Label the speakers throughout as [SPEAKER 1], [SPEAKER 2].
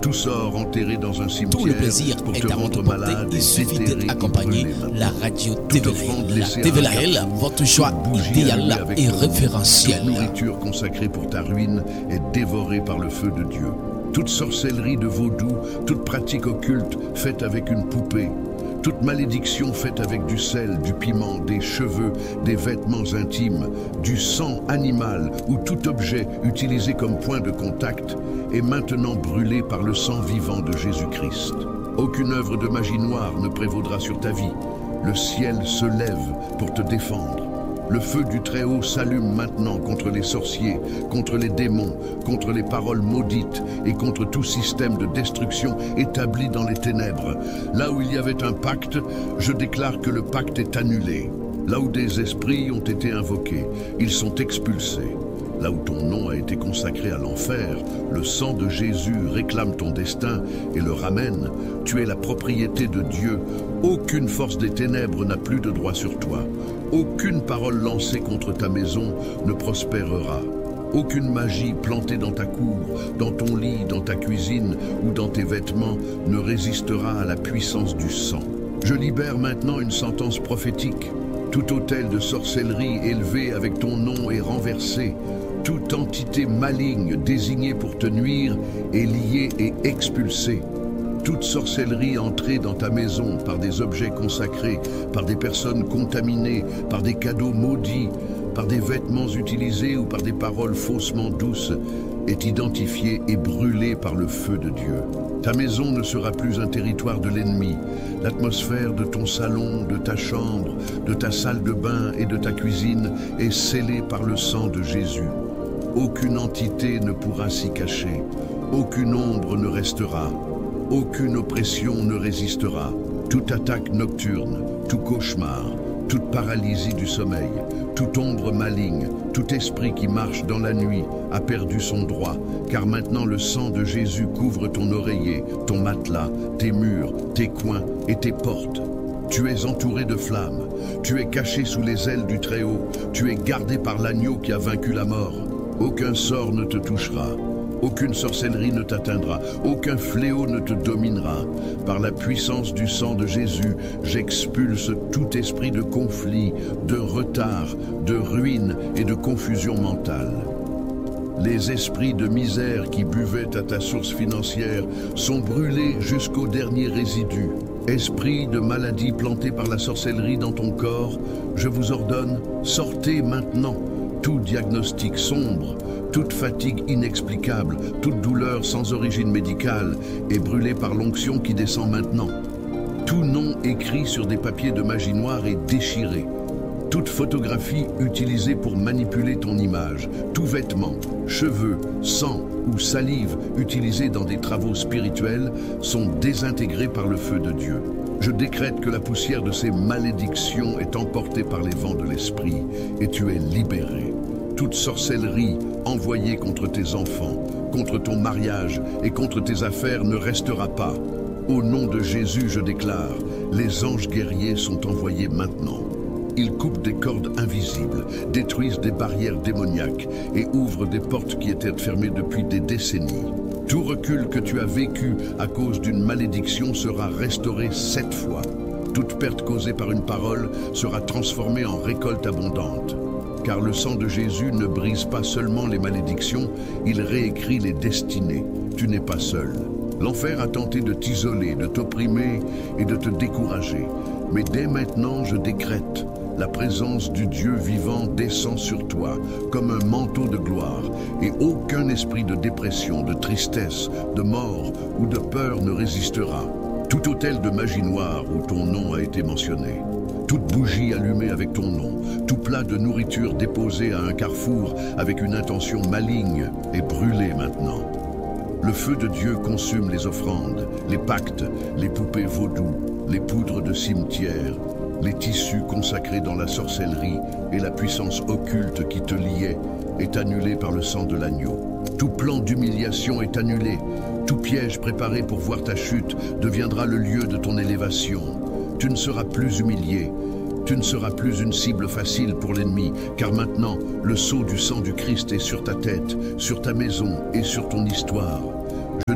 [SPEAKER 1] Tout sort enterré dans un cimetière.
[SPEAKER 2] Tout le plaisir
[SPEAKER 1] pour
[SPEAKER 2] est
[SPEAKER 1] te
[SPEAKER 2] à votre
[SPEAKER 1] rendre
[SPEAKER 2] portée.
[SPEAKER 1] malade
[SPEAKER 2] Il suffit
[SPEAKER 1] déterré,
[SPEAKER 2] d'être accompagné.
[SPEAKER 1] brûlé.
[SPEAKER 2] La radio
[SPEAKER 1] Toute offrande
[SPEAKER 2] TVL. La
[SPEAKER 1] laissée à un
[SPEAKER 2] TVL,
[SPEAKER 1] garçon,
[SPEAKER 2] votre choix
[SPEAKER 1] toute bougie
[SPEAKER 2] idéal
[SPEAKER 1] allumée avec
[SPEAKER 2] et
[SPEAKER 1] ton nom,
[SPEAKER 2] référentiel.
[SPEAKER 1] toute nourriture consacrée pour ta ruine est dévorée par le feu de Dieu. Toute sorcellerie de vaudou, toute pratique occulte faite avec une poupée, toute malédiction faite avec du sel, du piment, des cheveux, des vêtements intimes, du sang animal ou tout objet utilisé comme point de contact est maintenant brûlé par le sang vivant de Jésus-Christ. Aucune œuvre de magie noire ne prévaudra sur ta vie. Le ciel se lève pour te défendre. Le feu du Très-Haut s'allume maintenant contre les sorciers, contre les démons, contre les paroles maudites et contre tout système de destruction établi dans les ténèbres. Là où il y avait un pacte, je déclare que le pacte est annulé. Là où des esprits ont été invoqués, ils sont expulsés. Là où ton nom a été consacré à l'enfer, le sang de Jésus réclame ton destin et le ramène. Tu es la propriété de Dieu. Aucune force des ténèbres n'a plus de droit sur toi. Aucune parole lancée contre ta maison ne prospérera. Aucune magie plantée dans ta cour, dans ton lit, dans ta cuisine ou dans tes vêtements ne résistera à la puissance du sang. Je libère maintenant une sentence prophétique. Tout autel de sorcellerie élevé avec ton nom est renversé. Toute entité maligne désignée pour te nuire est liée et expulsée. Toute sorcellerie entrée dans ta maison par des objets consacrés, par des personnes contaminées, par des cadeaux maudits, par des vêtements utilisés ou par des paroles faussement douces, est identifiée et brûlée par le feu de Dieu. Ta maison ne sera plus un territoire de l'ennemi. L'atmosphère de ton salon, de ta chambre, de ta salle de bain et de ta cuisine est scellée par le sang de Jésus. Aucune entité ne pourra s'y cacher. Aucune ombre ne restera. Aucune oppression ne résistera. Toute attaque nocturne, tout cauchemar, toute paralysie du sommeil, toute ombre maligne, tout esprit qui marche dans la nuit a perdu son droit, car maintenant le sang de Jésus couvre ton oreiller, ton matelas, tes murs, tes coins et tes portes. Tu es entouré de flammes, tu es caché sous les ailes du Très-Haut, tu es gardé par l'agneau qui a vaincu la mort. Aucun sort ne te touchera. Aucune sorcellerie ne t'atteindra, aucun fléau ne te dominera. Par la puissance du sang de Jésus, j'expulse tout esprit de conflit, de retard, de ruine et de confusion mentale. Les esprits de misère qui buvaient à ta source financière sont brûlés jusqu'au dernier résidu. Esprits de maladie plantés par la sorcellerie dans ton corps, je vous ordonne, sortez maintenant. Tout diagnostic sombre, toute fatigue inexplicable, toute douleur sans origine médicale est brûlée par l'onction qui descend maintenant. Tout nom écrit sur des papiers de magie noire est déchiré. Toute photographie utilisée pour manipuler ton image, tout vêtement, cheveux, sang ou salive utilisés dans des travaux spirituels sont désintégrés par le feu de Dieu. Je décrète que la poussière de ces malédictions est emportée par les vents de l'esprit et tu es libéré. Toute sorcellerie envoyée contre tes enfants, contre ton mariage et contre tes affaires ne restera pas. Au nom de Jésus, je déclare, les anges guerriers sont envoyés maintenant. Ils coupent des cordes invisibles, détruisent des barrières démoniaques et ouvrent des portes qui étaient fermées depuis des décennies. Tout recul que tu as vécu à cause d'une malédiction sera restauré 7 fois. Toute perte causée par une parole sera transformée en récolte abondante. Car le sang de Jésus ne brise pas seulement les malédictions, il réécrit les destinées. Tu n'es pas seul. L'enfer a tenté de t'isoler, de t'opprimer et de te décourager. Mais dès maintenant, je décrète, la présence du Dieu vivant descend sur toi comme un manteau de gloire et aucun esprit de dépression, de tristesse, de mort ou de peur ne résistera. Tout autel de magie noire où ton nom a été mentionné, toute bougie allumée avec ton nom, tout plat de nourriture déposé à un carrefour avec une intention maligne est brûlé maintenant. Le feu de Dieu consume les offrandes, les pactes, les poupées vaudou, les poudres de cimetière, les tissus consacrés dans la sorcellerie et la puissance occulte qui te liait est annulé par le sang de l'agneau. Tout plan d'humiliation est annulé. Tout piège préparé pour voir ta chute deviendra le lieu de ton élévation. Tu ne seras plus humilié. Tu ne seras plus une cible facile pour l'ennemi, car maintenant, le sceau du sang du Christ est sur ta tête, sur ta maison et sur ton histoire. Je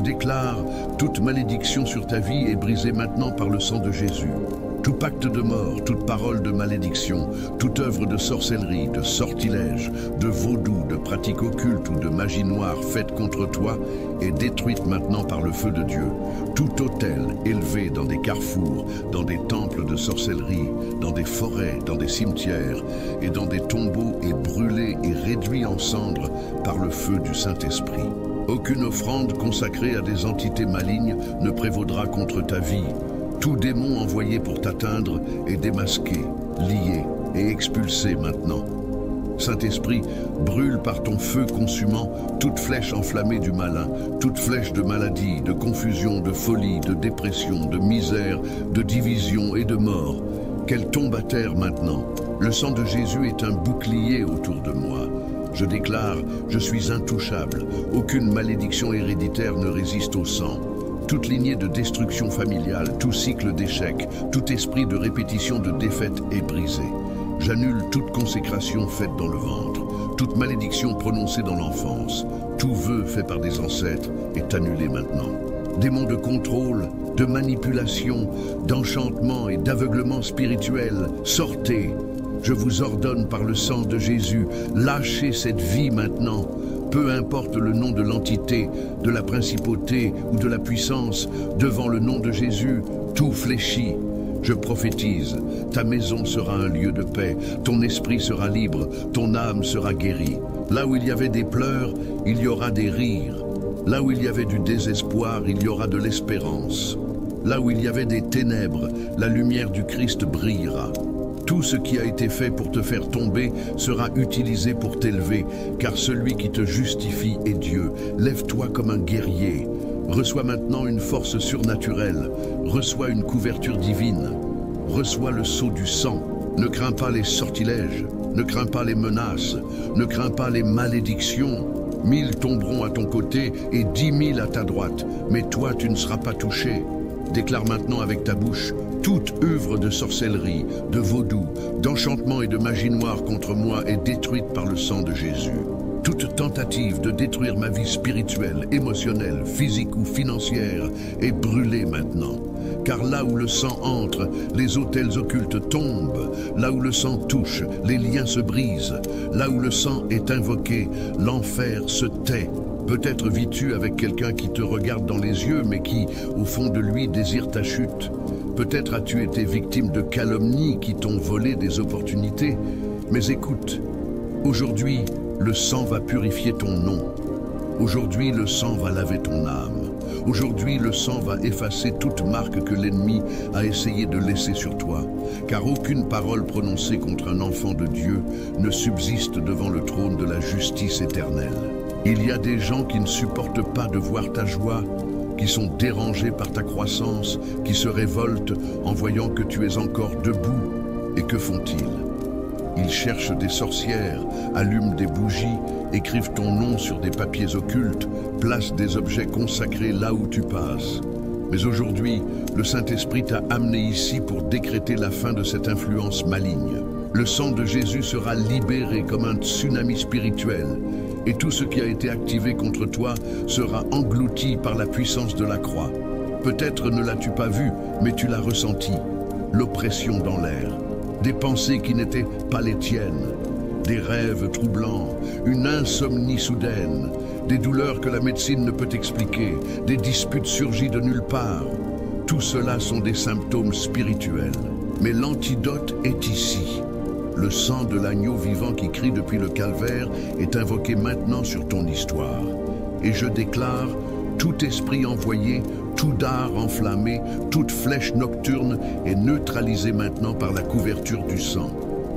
[SPEAKER 1] déclare, toute malédiction sur ta vie est brisée maintenant par le sang de Jésus. Tout pacte de mort, toute parole de malédiction, toute œuvre de sorcellerie, de sortilège, de vaudou, de pratique occulte ou de magie noire faite contre toi est détruite maintenant par le feu de Dieu. Tout autel élevé dans des carrefours, dans des temples de sorcellerie, dans des forêts, dans des cimetières et dans des tombeaux est brûlé et réduit en cendres par le feu du Saint-Esprit. Aucune offrande consacrée à des entités malignes ne prévaudra contre ta vie. Tout démon envoyé pour t'atteindre est démasqué, lié et expulsé maintenant. Saint-Esprit, brûle par ton feu consumant toute flèche enflammée du malin, toute flèche de maladie, de confusion, de folie, de dépression, de misère, de division et de mort. Qu'elle tombe à terre maintenant. Le sang de Jésus est un bouclier autour de moi. Je déclare, je suis intouchable. Aucune malédiction héréditaire ne résiste au sang. Toute lignée de destruction familiale, tout cycle d'échec, tout esprit de répétition de défaite est brisé. J'annule toute consécration faite dans le ventre, toute malédiction prononcée dans l'enfance, tout vœu fait par des ancêtres est annulé maintenant. Démons de contrôle, de manipulation, d'enchantement et d'aveuglement spirituel, sortez. Je vous ordonne par le sang de Jésus, lâchez cette vie maintenant. Peu importe le nom de l'entité, de la principauté ou de la puissance, devant le nom de Jésus, tout fléchit. Je prophétise, ta maison sera un lieu de paix, ton esprit sera libre, ton âme sera guérie. Là où il y avait des pleurs, il y aura des rires. Là où il y avait du désespoir, il y aura de l'espérance. Là où il y avait des ténèbres, la lumière du Christ brillera. Tout ce qui a été fait pour te faire tomber sera utilisé pour t'élever, car celui qui te justifie est Dieu. Lève-toi comme un guerrier. Reçois maintenant une force surnaturelle. Reçois une couverture divine. Reçois le sceau du sang. Ne crains pas les sortilèges. Ne crains pas les menaces. Ne crains pas les malédictions. 1000 tomberont à ton côté et 10 000 à ta droite. Mais toi, tu ne seras pas touché. Déclare maintenant avec ta bouche, toute œuvre de sorcellerie, de vaudou, d'enchantement et de magie noire contre moi est détruite par le sang de Jésus. Toute tentative de détruire ma vie spirituelle, émotionnelle, physique ou financière est brûlée maintenant. Car là où le sang entre, les autels occultes tombent. Là où le sang touche, les liens se brisent. Là où le sang est invoqué, l'enfer se tait. Peut-être vis-tu avec quelqu'un qui te regarde dans les yeux, mais qui, au fond de lui, désire ta chute. Peut-être as-tu été victime de calomnies qui t'ont volé des opportunités. Mais écoute, aujourd'hui, le sang va purifier ton nom. Aujourd'hui, le sang va laver ton âme. Aujourd'hui, le sang va effacer toute marque que l'ennemi a essayé de laisser sur toi. Car aucune parole prononcée contre un enfant de Dieu ne subsiste devant le trône de la justice éternelle. Il y a des gens qui ne supportent pas de voir ta joie, qui sont dérangés par ta croissance, qui se révoltent en voyant que tu es encore debout. Et que font-ils? Ils cherchent des sorcières, allument des bougies, écrivent ton nom sur des papiers occultes, placent des objets consacrés là où tu passes. Mais aujourd'hui, le Saint-Esprit t'a amené ici pour décréter la fin de cette influence maligne. Le sang de Jésus sera libéré comme un tsunami spirituel. Et tout ce qui a été activé contre toi sera englouti par la puissance de la croix. Peut-être ne l'as-tu pas vu, mais tu l'as ressenti. L'oppression dans l'air, des pensées qui n'étaient pas les tiennes, des rêves troublants, une insomnie soudaine, des douleurs que la médecine ne peut expliquer, des disputes surgies de nulle part. Tout cela sont des symptômes spirituels. Mais l'antidote est ici. Le sang de l'agneau vivant qui crie depuis le calvaire est invoqué maintenant sur ton histoire. Et je déclare, tout esprit envoyé, tout dard enflammé, toute flèche nocturne est neutralisée maintenant par la couverture du sang.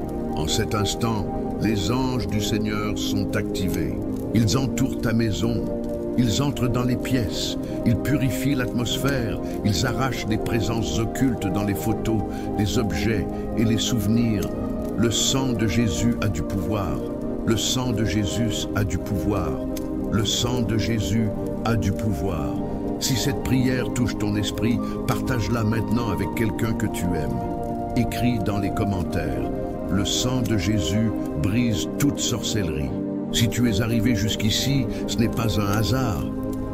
[SPEAKER 1] En cet instant, les anges du Seigneur sont activés. Ils entourent ta maison, ils entrent dans les pièces, ils purifient l'atmosphère, ils arrachent des présences occultes dans les photos, les objets et les souvenirs. Le sang de Jésus a du pouvoir. Le sang de Jésus a du pouvoir. Le sang de Jésus a du pouvoir. Si cette prière touche ton esprit, partage-la maintenant avec quelqu'un que tu aimes. Écris dans les commentaires. Le sang de Jésus brise toute sorcellerie. Si tu es arrivé jusqu'ici, ce n'est pas un hasard.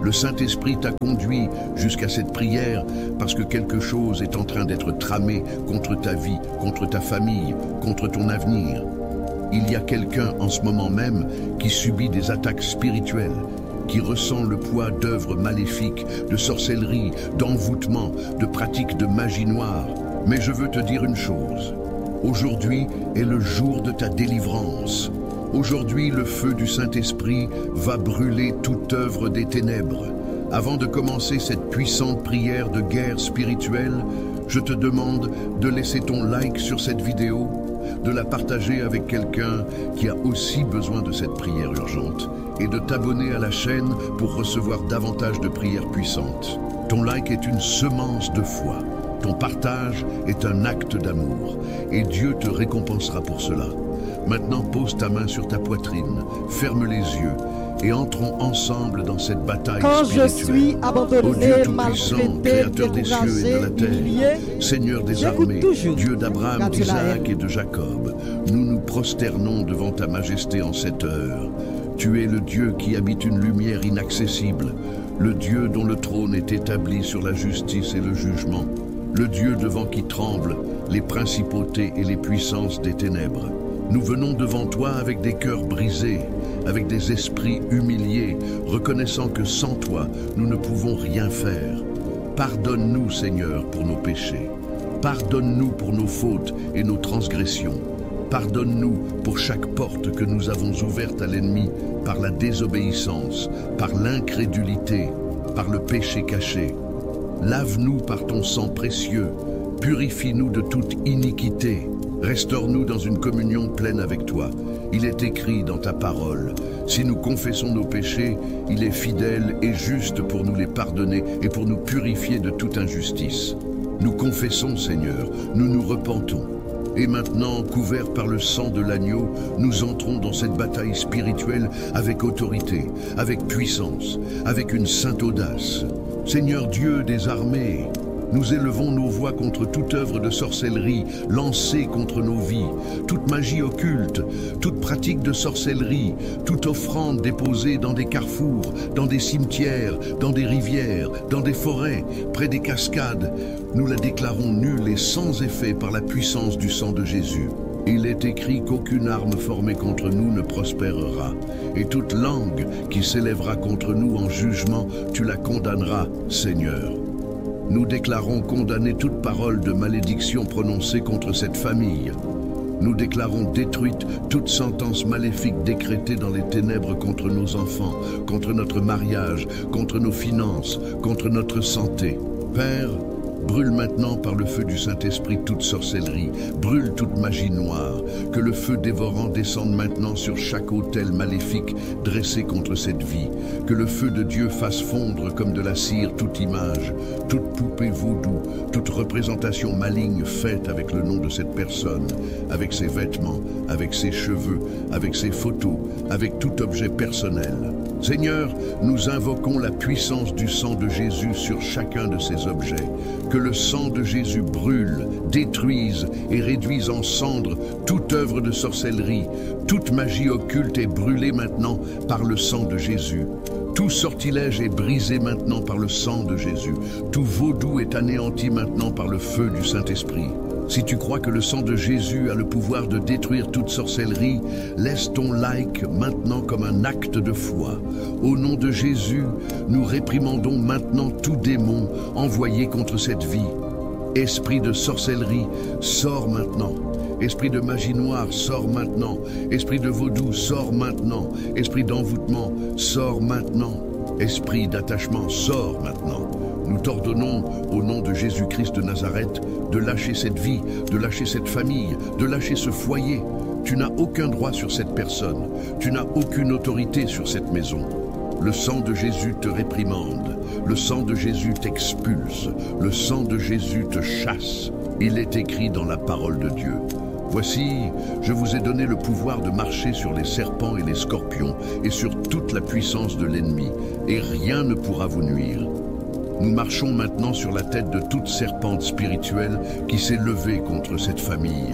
[SPEAKER 1] Le Saint-Esprit t'a conduit jusqu'à cette prière parce que quelque chose est en train d'être tramé contre ta vie, contre ta famille, contre ton avenir. Il y a quelqu'un en ce moment même qui subit des attaques spirituelles, qui ressent le poids d'œuvres maléfiques, de sorcellerie, d'envoûtement, de pratiques de magie noire. Mais je veux te dire une chose. Aujourd'hui est le jour de ta délivrance. Aujourd'hui, le feu du Saint-Esprit va brûler toute œuvre des ténèbres. Avant de commencer cette puissante prière de guerre spirituelle, je te demande de laisser ton like sur cette vidéo, de la partager avec quelqu'un qui a aussi besoin de cette prière urgente et de t'abonner à la chaîne pour recevoir davantage de prières puissantes. Ton like est une semence de foi. Ton partage est un acte d'amour et Dieu te récompensera pour cela. Maintenant, pose ta main sur ta poitrine, ferme les yeux et entrons ensemble dans cette bataille spirituelle.
[SPEAKER 2] Je suis abandonné,
[SPEAKER 1] Ô Dieu Tout-Puissant, Créateur des cieux et de la terre, Seigneur des armées, Dieu d'Abraham, d'Isaac et de Jacob, nous nous prosternons devant ta majesté en cette heure. Tu es le Dieu qui habite une lumière inaccessible, le Dieu dont le trône est établi sur la justice et le jugement, le Dieu devant qui tremblent les principautés et les puissances des ténèbres. Nous venons devant toi avec des cœurs brisés, avec des esprits humiliés, reconnaissant que sans toi, nous ne pouvons rien faire. Pardonne-nous, Seigneur, pour nos péchés. Pardonne-nous pour nos fautes et nos transgressions. Pardonne-nous pour chaque porte que nous avons ouverte à l'ennemi par la désobéissance, par l'incrédulité, par le péché caché. Lave-nous par ton sang précieux, purifie-nous de toute iniquité. Restaure-nous dans une communion pleine avec toi. Il est écrit dans ta parole, si nous confessons nos péchés, il est fidèle et juste pour nous les pardonner et pour nous purifier de toute injustice. Nous confessons, Seigneur, nous nous repentons. Et maintenant, couverts par le sang de l'agneau, nous entrons dans cette bataille spirituelle avec autorité, avec puissance, avec une sainte audace. Seigneur Dieu des armées, nous élevons nos voix contre toute œuvre de sorcellerie lancée contre nos vies, toute magie occulte, toute pratique de sorcellerie, toute offrande déposée dans des carrefours, dans des cimetières, dans des rivières, dans des forêts, près des cascades. Nous la déclarons nulle et sans effet par la puissance du sang de Jésus. Il est écrit qu'aucune arme formée contre nous ne prospérera, et toute langue qui s'élèvera contre nous en jugement, tu la condamneras, Seigneur. Nous déclarons condamner toute parole de malédiction prononcée contre cette famille. Nous déclarons détruite toute sentence maléfique décrétée dans les ténèbres contre nos enfants, contre notre mariage, contre nos finances, contre notre santé. Père, brûle maintenant par le feu du Saint-Esprit toute sorcellerie, brûle toute magie noire, que le feu dévorant descende maintenant sur chaque autel maléfique dressé contre cette vie, que le feu de Dieu fasse fondre comme de la cire toute image, toute poupée vaudou, toute représentation maligne faite avec le nom de cette personne, avec ses vêtements, avec ses cheveux, avec ses photos, avec tout objet personnel. Seigneur, nous invoquons la puissance du sang de Jésus sur chacun de ces objets. Que le sang de Jésus brûle, détruise et réduise en cendres toute œuvre de sorcellerie. Toute magie occulte est brûlée maintenant par le sang de Jésus. Tout sortilège est brisé maintenant par le sang de Jésus. Tout vaudou est anéanti maintenant par le feu du Saint-Esprit. Si tu crois que le sang de Jésus a le pouvoir de détruire toute sorcellerie, laisse ton like maintenant comme un acte de foi. Au nom de Jésus, nous réprimandons maintenant tout démon envoyé contre cette vie. Esprit de sorcellerie, sors maintenant. Esprit de magie noire, sors maintenant. Esprit de vaudou, sors maintenant. Esprit d'envoûtement, sors maintenant. Esprit d'attachement, sors maintenant. Nous t'ordonnons, au nom de Jésus-Christ de Nazareth, de lâcher cette vie, de lâcher cette famille, de lâcher ce foyer. Tu n'as aucun droit sur cette personne. Tu n'as aucune autorité sur cette maison. Le sang de Jésus te réprimande. Le sang de Jésus t'expulse. Le sang de Jésus te chasse. Il est écrit dans la parole de Dieu. Voici, je vous ai donné le pouvoir de marcher sur les serpents et les scorpions et sur toute la puissance de l'ennemi, et rien ne pourra vous nuire. Nous marchons maintenant sur la tête de toute serpente spirituelle qui s'est levée contre cette famille.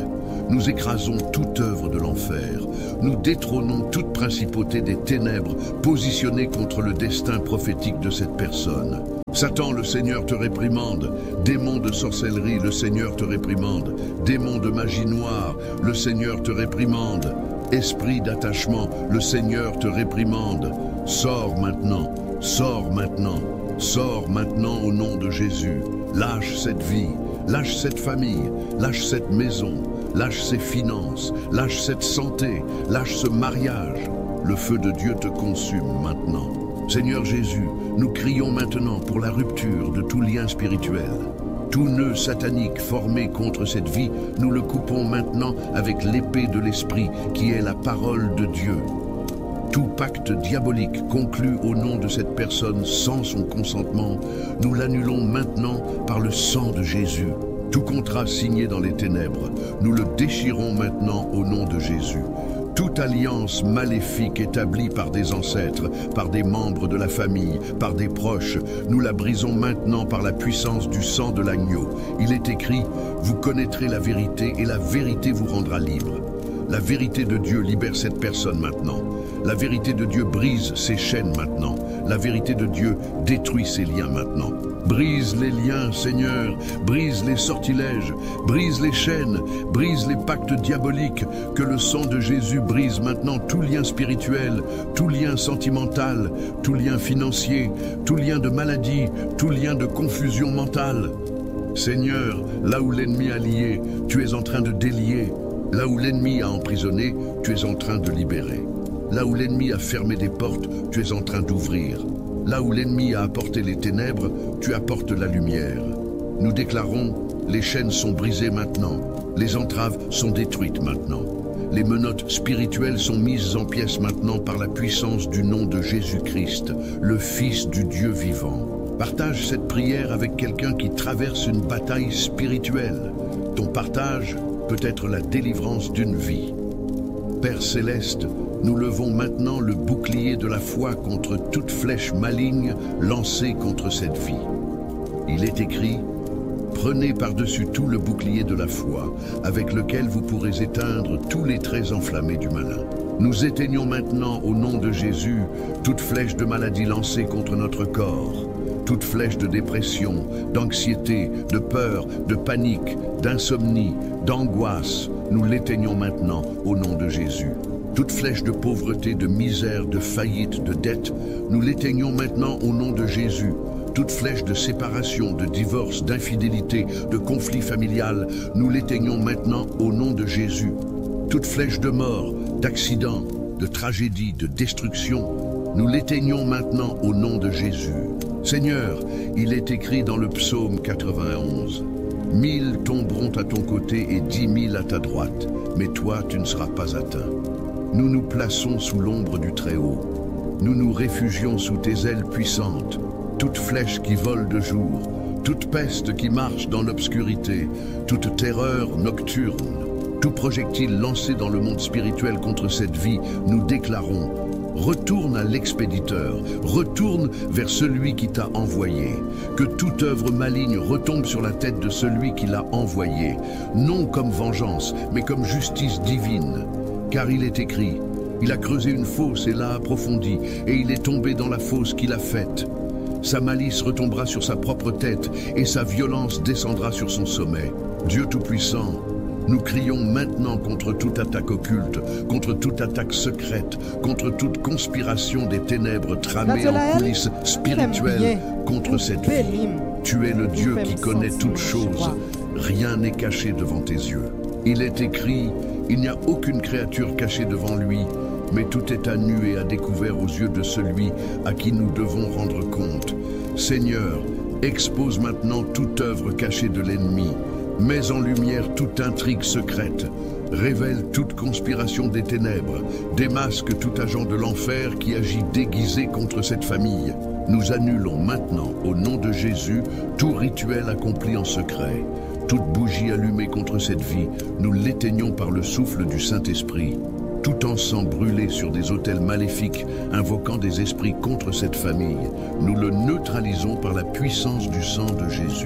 [SPEAKER 1] Nous écrasons toute œuvre de l'enfer. Nous détrônons toute principauté des ténèbres positionnée contre le destin prophétique de cette personne. Satan, le Seigneur te réprimande. Démon de sorcellerie, le Seigneur te réprimande. Démon de magie noire, le Seigneur te réprimande. Esprit d'attachement, le Seigneur te réprimande. Sors maintenant, sors maintenant, sors maintenant au nom de Jésus. Lâche cette vie, lâche cette famille, lâche cette maison, lâche ces finances, lâche cette santé, lâche ce mariage. Le feu de Dieu te consume maintenant. Seigneur Jésus, nous crions maintenant pour la rupture de tout lien spirituel. Tout nœud satanique formé contre cette vie, nous le coupons maintenant avec l'épée de l'Esprit qui est la parole de Dieu. Tout pacte diabolique conclu au nom de cette personne sans son consentement, nous l'annulons maintenant par le sang de Jésus. Tout contrat signé dans les ténèbres, nous le déchirons maintenant au nom de Jésus. Toute alliance maléfique établie par des ancêtres, par des membres de la famille, par des proches, nous la brisons maintenant par la puissance du sang de l'agneau. Il est écrit, vous connaîtrez la vérité et la vérité vous rendra libre. La vérité de Dieu libère cette personne maintenant. La vérité de Dieu brise ses chaînes maintenant. La vérité de Dieu détruit ses liens maintenant. Brise les liens, Seigneur, brise les sortilèges, brise les chaînes, brise les pactes diaboliques. Que le sang de Jésus brise maintenant tout lien spirituel, tout lien sentimental, tout lien financier, tout lien de maladie, tout lien de confusion mentale. Seigneur, là où l'ennemi a lié, tu es en train de délier. Là où l'ennemi a emprisonné, tu es en train de libérer. Là où l'ennemi a fermé des portes, tu es en train d'ouvrir. Là où l'ennemi a apporté les ténèbres, tu apportes la lumière. Nous déclarons, les chaînes sont brisées maintenant. Les entraves sont détruites maintenant. Les menottes spirituelles sont mises en pièces maintenant par la puissance du nom de Jésus-Christ, le Fils du Dieu vivant. Partage cette prière avec quelqu'un qui traverse une bataille spirituelle. Ton partage peut être la délivrance d'une vie. Père céleste, nous levons maintenant le bouclier de la foi contre toute flèche maligne lancée contre cette vie. Il est écrit, prenez par-dessus tout le bouclier de la foi, avec lequel vous pourrez éteindre tous les traits enflammés du malin. Nous éteignons maintenant au nom de Jésus toute flèche de maladie lancée contre notre corps, toute flèche de dépression, d'anxiété, de peur, de panique, d'insomnie, d'angoisse. Nous l'éteignons maintenant au nom de Jésus. Toute flèche de pauvreté, de misère, de faillite, de dette, nous l'éteignons maintenant au nom de Jésus. Toute flèche de séparation, de divorce, d'infidélité, de conflit familial, nous l'éteignons maintenant au nom de Jésus. Toute flèche de mort, d'accident, de tragédie, de destruction, nous l'éteignons maintenant au nom de Jésus. Seigneur, il est écrit dans le psaume 91, « 1000 tomberont à ton côté et 10 000 à ta droite, mais toi tu ne seras pas atteint. » Nous nous plaçons sous l'ombre du Très-Haut. Nous nous réfugions sous tes ailes puissantes. Toute flèche qui vole de jour, toute peste qui marche dans l'obscurité, toute terreur nocturne, tout projectile lancé dans le monde spirituel contre cette vie, nous déclarons, retourne à l'expéditeur, retourne vers celui qui t'a envoyé. Que toute œuvre maligne retombe sur la tête de celui qui l'a envoyé, non comme vengeance, mais comme justice divine. Car il est écrit, il a creusé une fosse et l'a approfondie, et il est tombé dans la fosse qu'il a faite. Sa malice retombera sur sa propre tête, et sa violence descendra sur son sommet. Dieu Tout-Puissant, nous crions maintenant contre toute attaque occulte, contre toute attaque secrète, contre toute conspiration des ténèbres tramées en coulisses spirituelles contre cette vie. Tu es le Dieu qui connaît toutes choses. Rien n'est caché devant tes yeux. Il est écrit, il n'y a aucune créature cachée devant lui, mais tout est à nu et à découvert aux yeux de celui à qui nous devons rendre compte. Seigneur, expose maintenant toute œuvre cachée de l'ennemi. Mets en lumière toute intrigue secrète, révèle toute conspiration des ténèbres, démasque tout agent de l'enfer qui agit déguisé contre cette famille. Nous annulons maintenant, au nom de Jésus, tout rituel accompli en secret. Toute bougie allumée contre cette vie, nous l'éteignons par le souffle du Saint-Esprit. Tout encens brûlé sur des autels maléfiques, invoquant des esprits contre cette famille, nous le neutralisons par la puissance du sang de Jésus.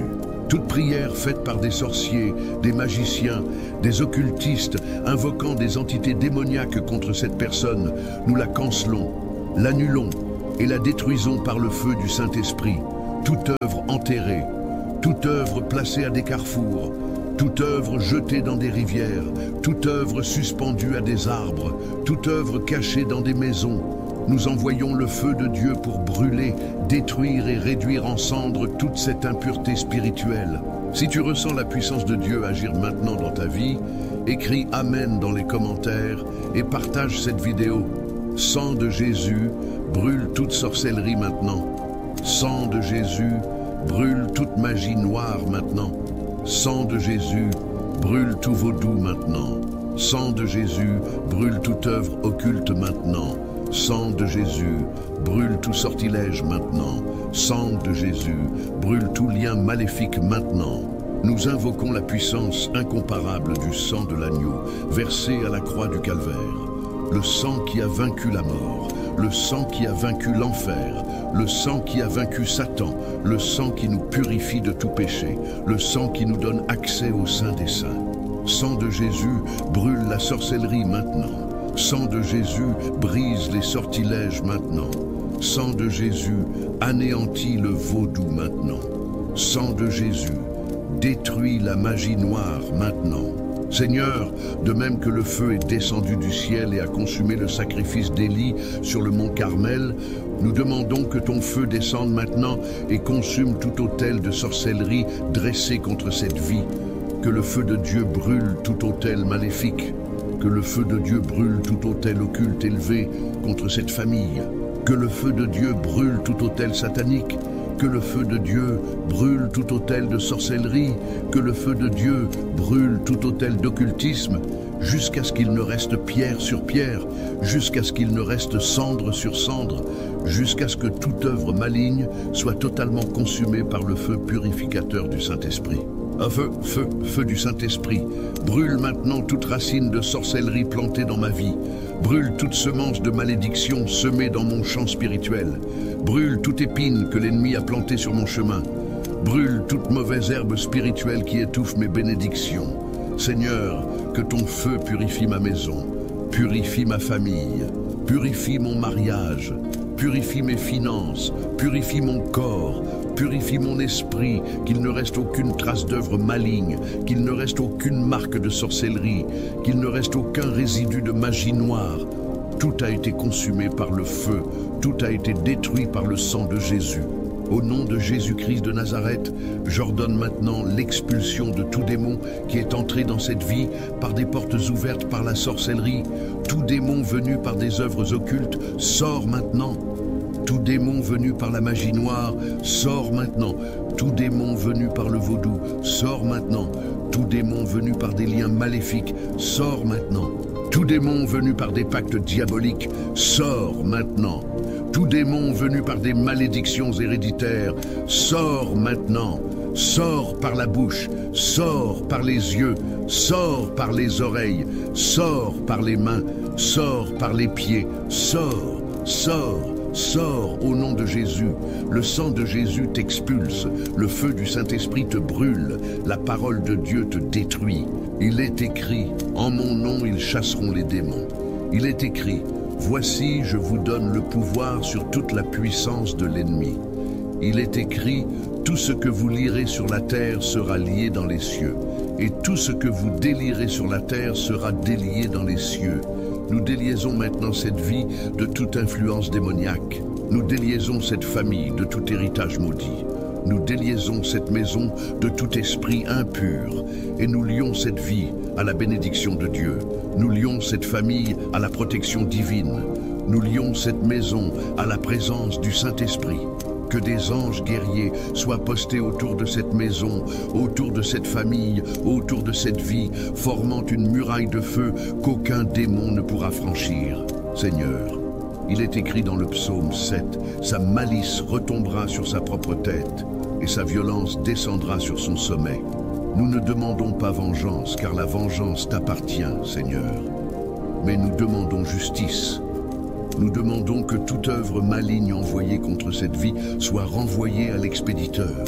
[SPEAKER 1] Toute prière faite par des sorciers, des magiciens, des occultistes, invoquant des entités démoniaques contre cette personne, nous la cancelons, l'annulons et la détruisons par le feu du Saint-Esprit. Toute œuvre enterrée, toute œuvre placée à des carrefours, toute œuvre jetée dans des rivières, toute œuvre suspendue à des arbres, toute œuvre cachée dans des maisons, nous envoyons le feu de Dieu pour brûler, détruire et réduire en cendres toute cette impureté spirituelle. Si tu ressens la puissance de Dieu agir maintenant dans ta vie, écris Amen dans les commentaires et partage cette vidéo. Sang de Jésus, brûle toute sorcellerie maintenant. Sang de Jésus, brûle toute magie noire maintenant. Sang de Jésus, brûle tout vaudou maintenant. Sang de Jésus, brûle toute œuvre occulte maintenant. Sang de Jésus, brûle tout sortilège maintenant. Sang de Jésus, brûle tout lien maléfique maintenant. Nous invoquons la puissance incomparable du sang de l'agneau, versé à la croix du Calvaire. Le sang qui a vaincu la mort, le sang qui a vaincu l'enfer, le sang qui a vaincu Satan, le sang qui nous purifie de tout péché, le sang qui nous donne accès au Saint des Saints. Sang de Jésus, brûle la sorcellerie maintenant. Sang de Jésus, brise les sortilèges maintenant. Sang de Jésus, anéantit le vaudou maintenant. Sang de Jésus, détruit la magie noire maintenant. Seigneur, de même que le feu est descendu du ciel et a consumé le sacrifice d'Élie sur le mont Carmel, nous demandons que ton feu descende maintenant et consume tout autel de sorcellerie dressé contre cette vie. Que le feu de Dieu brûle tout autel maléfique. Que le feu de Dieu brûle tout autel occulte élevé contre cette famille. Que le feu de Dieu brûle tout autel satanique. Que le feu de Dieu brûle tout autel de sorcellerie. Que le feu de Dieu brûle tout autel d'occultisme, jusqu'à ce qu'il ne reste pierre sur pierre, jusqu'à ce qu'il ne reste cendre sur cendre, jusqu'à ce que toute œuvre maligne soit totalement consumée par le feu purificateur du Saint-Esprit. Feu du Saint-Esprit, brûle maintenant toute racine de sorcellerie plantée dans ma vie, brûle toute semence de malédiction semée dans mon champ spirituel, brûle toute épine que l'ennemi a plantée sur mon chemin, brûle toute mauvaise herbe spirituelle qui étouffe mes bénédictions. Seigneur, que ton feu purifie ma maison, purifie ma famille, purifie mon mariage, purifie mes finances, purifie mon corps, purifie mon esprit, qu'il ne reste aucune trace d'œuvre maligne, qu'il ne reste aucune marque de sorcellerie, qu'il ne reste aucun résidu de magie noire. Tout a été consumé par le feu, tout a été détruit par le sang de Jésus. Au nom de Jésus-Christ de Nazareth, j'ordonne maintenant l'expulsion de tout démon qui est entré dans cette vie par des portes ouvertes par la sorcellerie. Tout démon venu par des œuvres occultes sort maintenant. Tout démon venu par la magie noire sort maintenant. Tout démon venu par le vaudou sort maintenant. Tout démon venu par des liens maléfiques sort maintenant. Tout démon venu par des pactes diaboliques sort maintenant. Tout démon venu par des malédictions héréditaires sort maintenant. Sort par la bouche, sort par les yeux, sort par les oreilles, sort par les mains, sort par les pieds, sort, au nom de Jésus. Le sang de Jésus t'expulse, le feu du Saint-Esprit te brûle, la parole de Dieu te détruit. Il est écrit, en mon nom ils chasseront les démons. Il est écrit, voici je vous donne le pouvoir sur toute la puissance de l'ennemi. Il est écrit, tout ce que vous lirez sur la terre sera lié dans les cieux, et tout ce que vous délirez sur la terre sera délié dans les cieux. Nous déliaisons maintenant cette vie de toute influence démoniaque. Nous déliaisons cette famille de tout héritage maudit. Nous déliaisons cette maison de tout esprit impur. Et nous lions cette vie à la bénédiction de Dieu. Nous lions cette famille à la protection divine. Nous lions cette maison à la présence du Saint-Esprit. Que des anges guerriers soient postés autour de cette maison, autour de cette famille, autour de cette vie, formant une muraille de feu qu'aucun démon ne pourra franchir. Seigneur, il est écrit dans le psaume 7, sa malice retombera sur sa propre tête et sa violence descendra sur son sommet. Nous ne demandons pas vengeance, car la vengeance t'appartient, Seigneur. Mais nous demandons justice. Nous demandons que toute œuvre maligne envoyée contre cette vie soit renvoyée à l'expéditeur.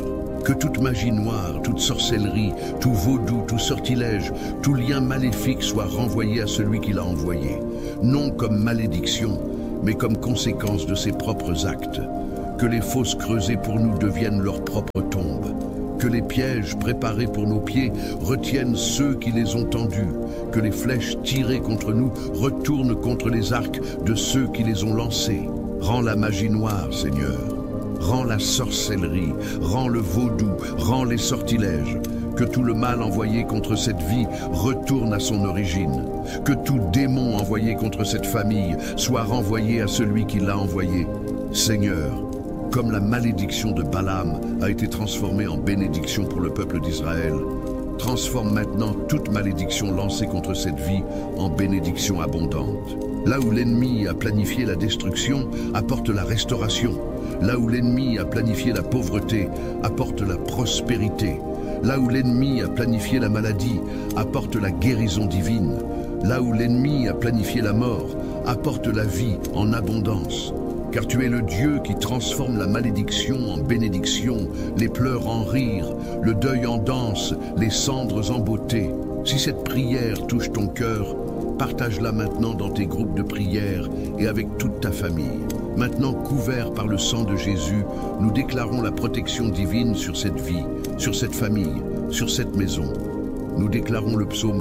[SPEAKER 1] Que toute magie noire, toute sorcellerie, tout vaudou, tout sortilège, tout lien maléfique soit renvoyé à celui qui l'a envoyé, non comme malédiction, mais comme conséquence de ses propres actes. Que les fosses creusées pour nous deviennent leur propre tombe. Que les pièges préparés pour nos pieds retiennent ceux qui les ont tendus. Que les flèches tirées contre nous retournent contre les arcs de ceux qui les ont lancés. Rends la magie noire, Seigneur. Rends la sorcellerie, rends le vaudou, rends les sortilèges. Que tout le mal envoyé contre cette vie retourne à son origine. Que tout démon envoyé contre cette famille soit renvoyé à celui qui l'a envoyé. Seigneur, comme la malédiction de Balaam a été transformée en bénédiction pour le peuple d'Israël, transforme maintenant toute malédiction lancée contre cette vie en bénédiction abondante. Là où l'ennemi a planifié la destruction, apporte la restauration. Là où l'ennemi a planifié la pauvreté, apporte la prospérité. Là où l'ennemi a planifié la maladie, apporte la guérison divine. Là où l'ennemi a planifié la mort, apporte la vie en abondance. Car tu es le Dieu qui transforme la malédiction en bénédiction, les pleurs en rire, le deuil en danse, les cendres en beauté. Si cette prière touche ton cœur, partage-la maintenant dans tes groupes de prière et avec toute ta famille. Maintenant, couverts par le sang de Jésus, nous déclarons la protection divine sur cette vie, sur cette famille, sur cette maison. Nous déclarons le psaume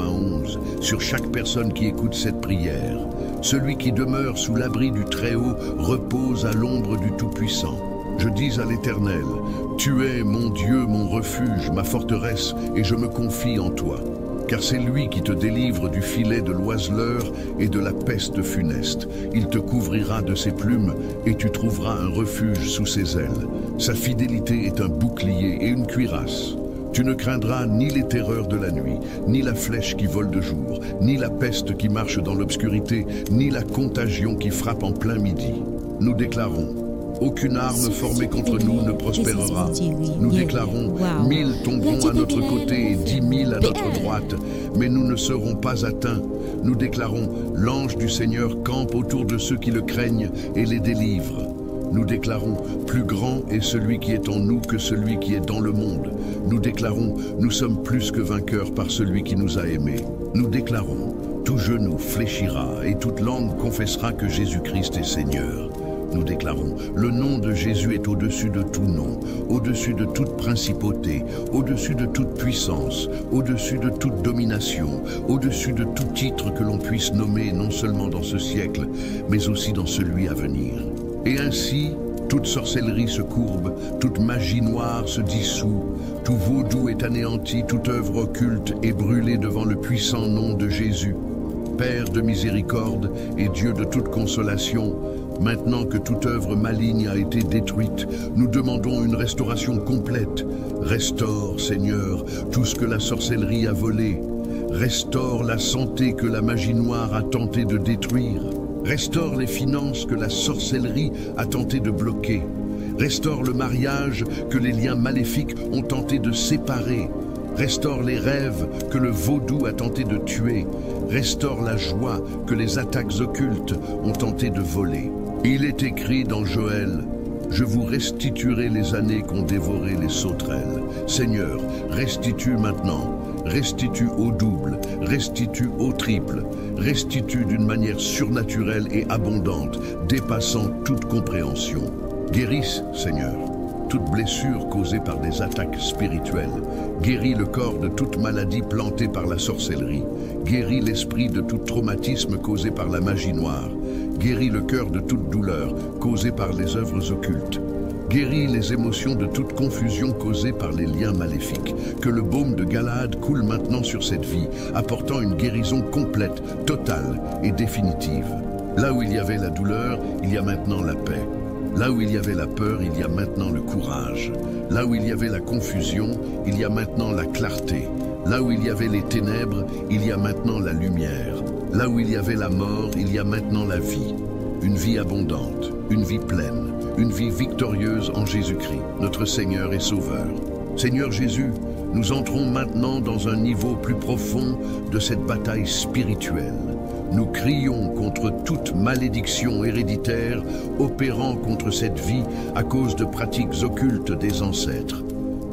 [SPEAKER 1] 91 sur chaque personne qui écoute cette prière. Celui qui demeure sous l'abri du Très-Haut repose à l'ombre du Tout-Puissant. Je dis à l'Éternel, tu es mon Dieu, mon refuge, ma forteresse, et je me confie en toi. Car c'est lui qui te délivre du filet de l'oiseleur et de la peste funeste. Il te couvrira de ses plumes et tu trouveras un refuge sous ses ailes. Sa fidélité est un bouclier et une cuirasse. Tu ne craindras ni les terreurs de la nuit, ni la flèche qui vole de jour, ni la peste qui marche dans l'obscurité, ni la contagion qui frappe en plein midi. Nous déclarons, aucune arme formée contre nous ne prospérera. Nous déclarons, 1000 tomberont à notre côté et 10 000 à notre droite, mais nous ne serons pas atteints. Nous déclarons, l'ange du Seigneur campe autour de ceux qui le craignent et les délivre. Nous déclarons, plus grand est celui qui est en nous que celui qui est dans le monde. Nous déclarons, nous sommes plus que vainqueurs par celui qui nous a aimés. Nous déclarons, tout genou fléchira et toute langue confessera que Jésus-Christ est Seigneur. Nous déclarons, le nom de Jésus est au-dessus de tout nom, au-dessus de toute principauté, au-dessus de toute puissance, au-dessus de toute domination, au-dessus de tout titre que l'on puisse nommer non seulement dans ce siècle, mais aussi dans celui à venir. Et ainsi, toute sorcellerie se courbe, toute magie noire se dissout, tout vaudou est anéanti, toute œuvre occulte est brûlée devant le puissant nom de Jésus. Père de miséricorde et Dieu de toute consolation, maintenant que toute œuvre maligne a été détruite, nous demandons une restauration complète. Restaure, Seigneur, tout ce que la sorcellerie a volé. Restaure la santé que la magie noire a tenté de détruire. Restaure les finances que la sorcellerie a tenté de bloquer. Restaure le mariage que les liens maléfiques ont tenté de séparer. Restaure les rêves que le vaudou a tenté de tuer. Restaure la joie que les attaques occultes ont tenté de voler. Il est écrit dans Joël, « Je vous restituerai les années qu'ont dévoré les sauterelles. » Seigneur, restitue maintenant. Restitue au double, restitue au triple, restitue d'une manière surnaturelle et abondante, dépassant toute compréhension. Guérisse, Seigneur, toute blessure causée par des attaques spirituelles. Guéris le corps de toute maladie plantée par la sorcellerie. Guéris l'esprit de tout traumatisme causé par la magie noire. Guéris le cœur de toute douleur causée par les œuvres occultes. Guéris les émotions de toute confusion causée par les liens maléfiques. Que le baume de Galaad coule maintenant sur cette vie, apportant une guérison complète, totale et définitive. Là où il y avait la douleur, il y a maintenant la paix. Là où il y avait la peur, il y a maintenant le courage. Là où il y avait la confusion, il y a maintenant la clarté. Là où il y avait les ténèbres, il y a maintenant la lumière. Là où il y avait la mort, il y a maintenant la vie. Une vie abondante, une vie pleine, une vie victorieuse en Jésus-Christ, notre Seigneur et Sauveur. Seigneur Jésus, nous entrons maintenant dans un niveau plus profond de cette bataille spirituelle. Nous crions contre toute malédiction héréditaire opérant contre cette vie à cause de pratiques occultes des ancêtres.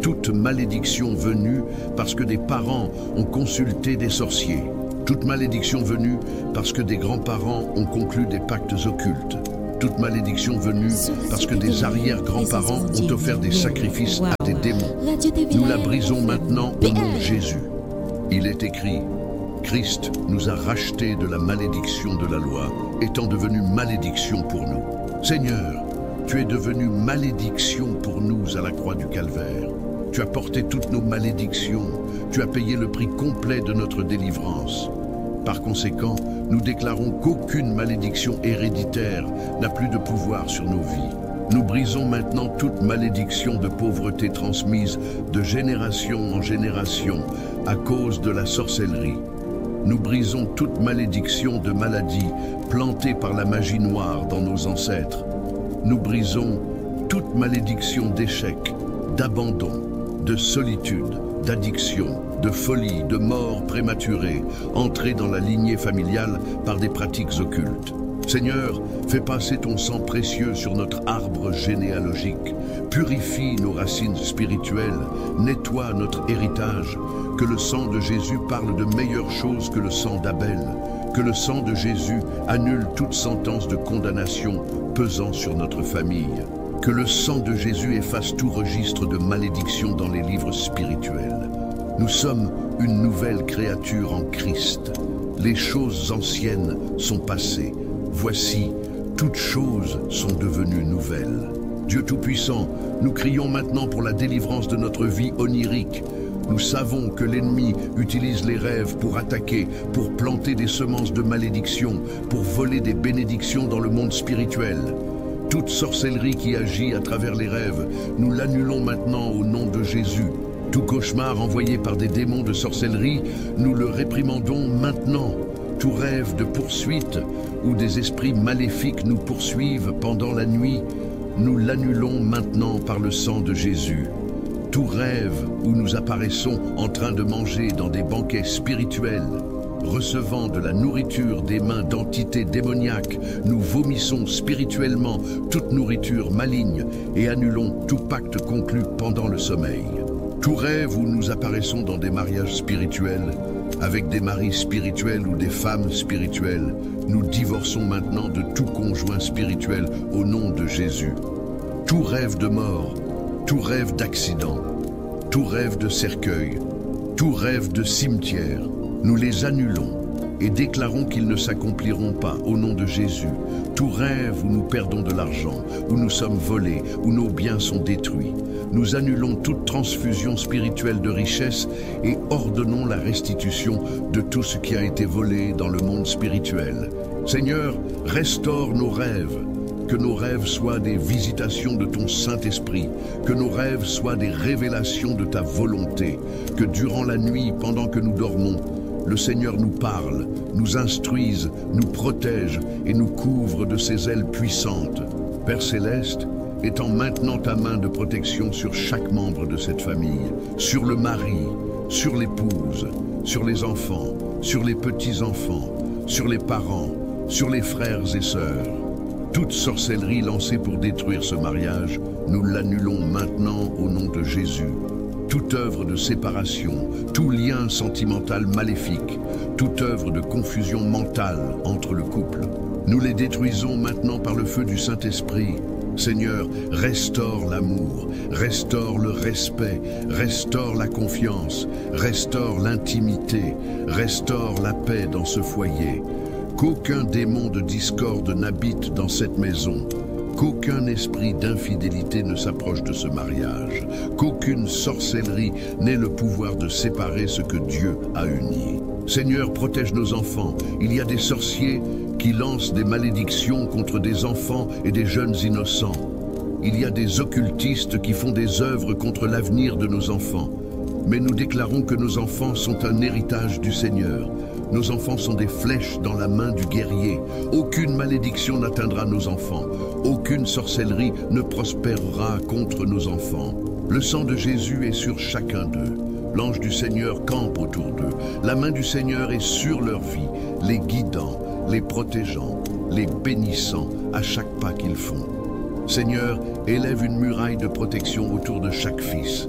[SPEAKER 1] toute malédiction venue parce que des parents ont consulté des sorciers, toute malédiction venue parce que des grands-parents ont conclu des pactes occultes, toute malédiction venue parce que des arrière-grands-parents ont offert des sacrifices à des démons. Nous la brisons maintenant au nom de Jésus. Il est écrit, Christ nous a rachetés de la malédiction de la loi, étant devenu malédiction pour nous. Seigneur, tu es devenu malédiction pour nous à la croix du Calvaire. Tu as porté toutes nos malédictions, tu as payé le prix complet de notre délivrance. Par conséquent, nous déclarons qu'aucune malédiction héréditaire n'a plus de pouvoir sur nos vies. Nous brisons maintenant toute malédiction de pauvreté transmise de génération en génération à cause de la sorcellerie. Nous brisons toute malédiction de maladie plantée par la magie noire dans nos ancêtres. Nous brisons toute malédiction d'échec, d'abandon, de solitude, d'addiction, de folie, de mort prématurée, entrée dans la lignée familiale par des pratiques occultes. Seigneur, fais passer ton sang précieux sur notre arbre généalogique, purifie nos racines spirituelles, nettoie notre héritage, que le sang de Jésus parle de meilleures choses que le sang d'Abel, que le sang de Jésus annule toute sentence de condamnation pesant sur notre famille, que le sang de Jésus efface tout registre de malédiction dans les livres spirituels. Nous sommes une nouvelle créature en Christ. Les choses anciennes sont passées. Voici, toutes choses sont devenues nouvelles. Dieu Tout-Puissant, nous crions maintenant pour la délivrance de notre vie onirique. Nous savons que l'ennemi utilise les rêves pour attaquer, pour planter des semences de malédiction, pour voler des bénédictions dans le monde spirituel. Toute sorcellerie qui agit à travers les rêves, nous l'annulons maintenant au nom de Jésus. Tout cauchemar envoyé par des démons de sorcellerie, nous le réprimandons maintenant. Tout rêve de poursuite où des esprits maléfiques nous poursuivent pendant la nuit, nous l'annulons maintenant par le sang de Jésus. Tout rêve où nous apparaissons en train de manger dans des banquets spirituels, recevant de la nourriture des mains d'entités démoniaques, nous vomissons spirituellement toute nourriture maligne et annulons tout pacte conclu pendant le sommeil. Tout rêve où nous apparaissons dans des mariages spirituels, avec des maris spirituels ou des femmes spirituelles, nous divorçons maintenant de tout conjoint spirituel au nom de Jésus. Tout rêve de mort, tout rêve d'accident, tout rêve de cercueil, tout rêve de cimetière, nous les annulons et déclarons qu'ils ne s'accompliront pas au nom de Jésus. Tout rêve où nous perdons de l'argent, où nous sommes volés, où nos biens sont détruits. Nous annulons toute transfusion spirituelle de richesse et ordonnons la restitution de tout ce qui a été volé dans le monde spirituel. Seigneur, restaure nos rêves. Que nos rêves soient des visitations de ton Saint-Esprit, que nos rêves soient des révélations de ta volonté, que durant la nuit, pendant que nous dormons, le Seigneur nous parle, nous instruise, nous protège et nous couvre de ses ailes puissantes. Père Céleste, étends maintenant ta main de protection sur chaque membre de cette famille, sur le mari, sur l'épouse, sur les enfants, sur les petits-enfants, sur les parents, sur les frères et sœurs. Toute sorcellerie lancée pour détruire ce mariage, nous l'annulons maintenant au nom de Jésus. Toute œuvre de séparation, tout lien sentimental maléfique, toute œuvre de confusion mentale entre le couple, nous les détruisons maintenant par le feu du Saint-Esprit. Seigneur, restaure l'amour, restaure le respect, restaure la confiance, restaure l'intimité, restaure la paix dans ce foyer. Qu'aucun démon de discorde n'habite dans cette maison, qu'aucun esprit d'infidélité ne s'approche de ce mariage, qu'aucune sorcellerie n'ait le pouvoir de séparer ce que Dieu a uni. Seigneur, protège nos enfants. Il y a des sorciers qui lancent des malédictions contre des enfants et des jeunes innocents. Il y a des occultistes qui font des œuvres contre l'avenir de nos enfants. Mais nous déclarons que nos enfants sont un héritage du Seigneur. Nos enfants sont des flèches dans la main du guerrier. Aucune malédiction n'atteindra nos enfants. Aucune sorcellerie ne prospérera contre nos enfants. Le sang de Jésus est sur chacun d'eux. L'ange du Seigneur campe autour d'eux. La main du Seigneur est sur leur vie, les guidant, les protégeant, les bénissant à chaque pas qu'ils font. Seigneur, élève une muraille de protection autour de chaque fils.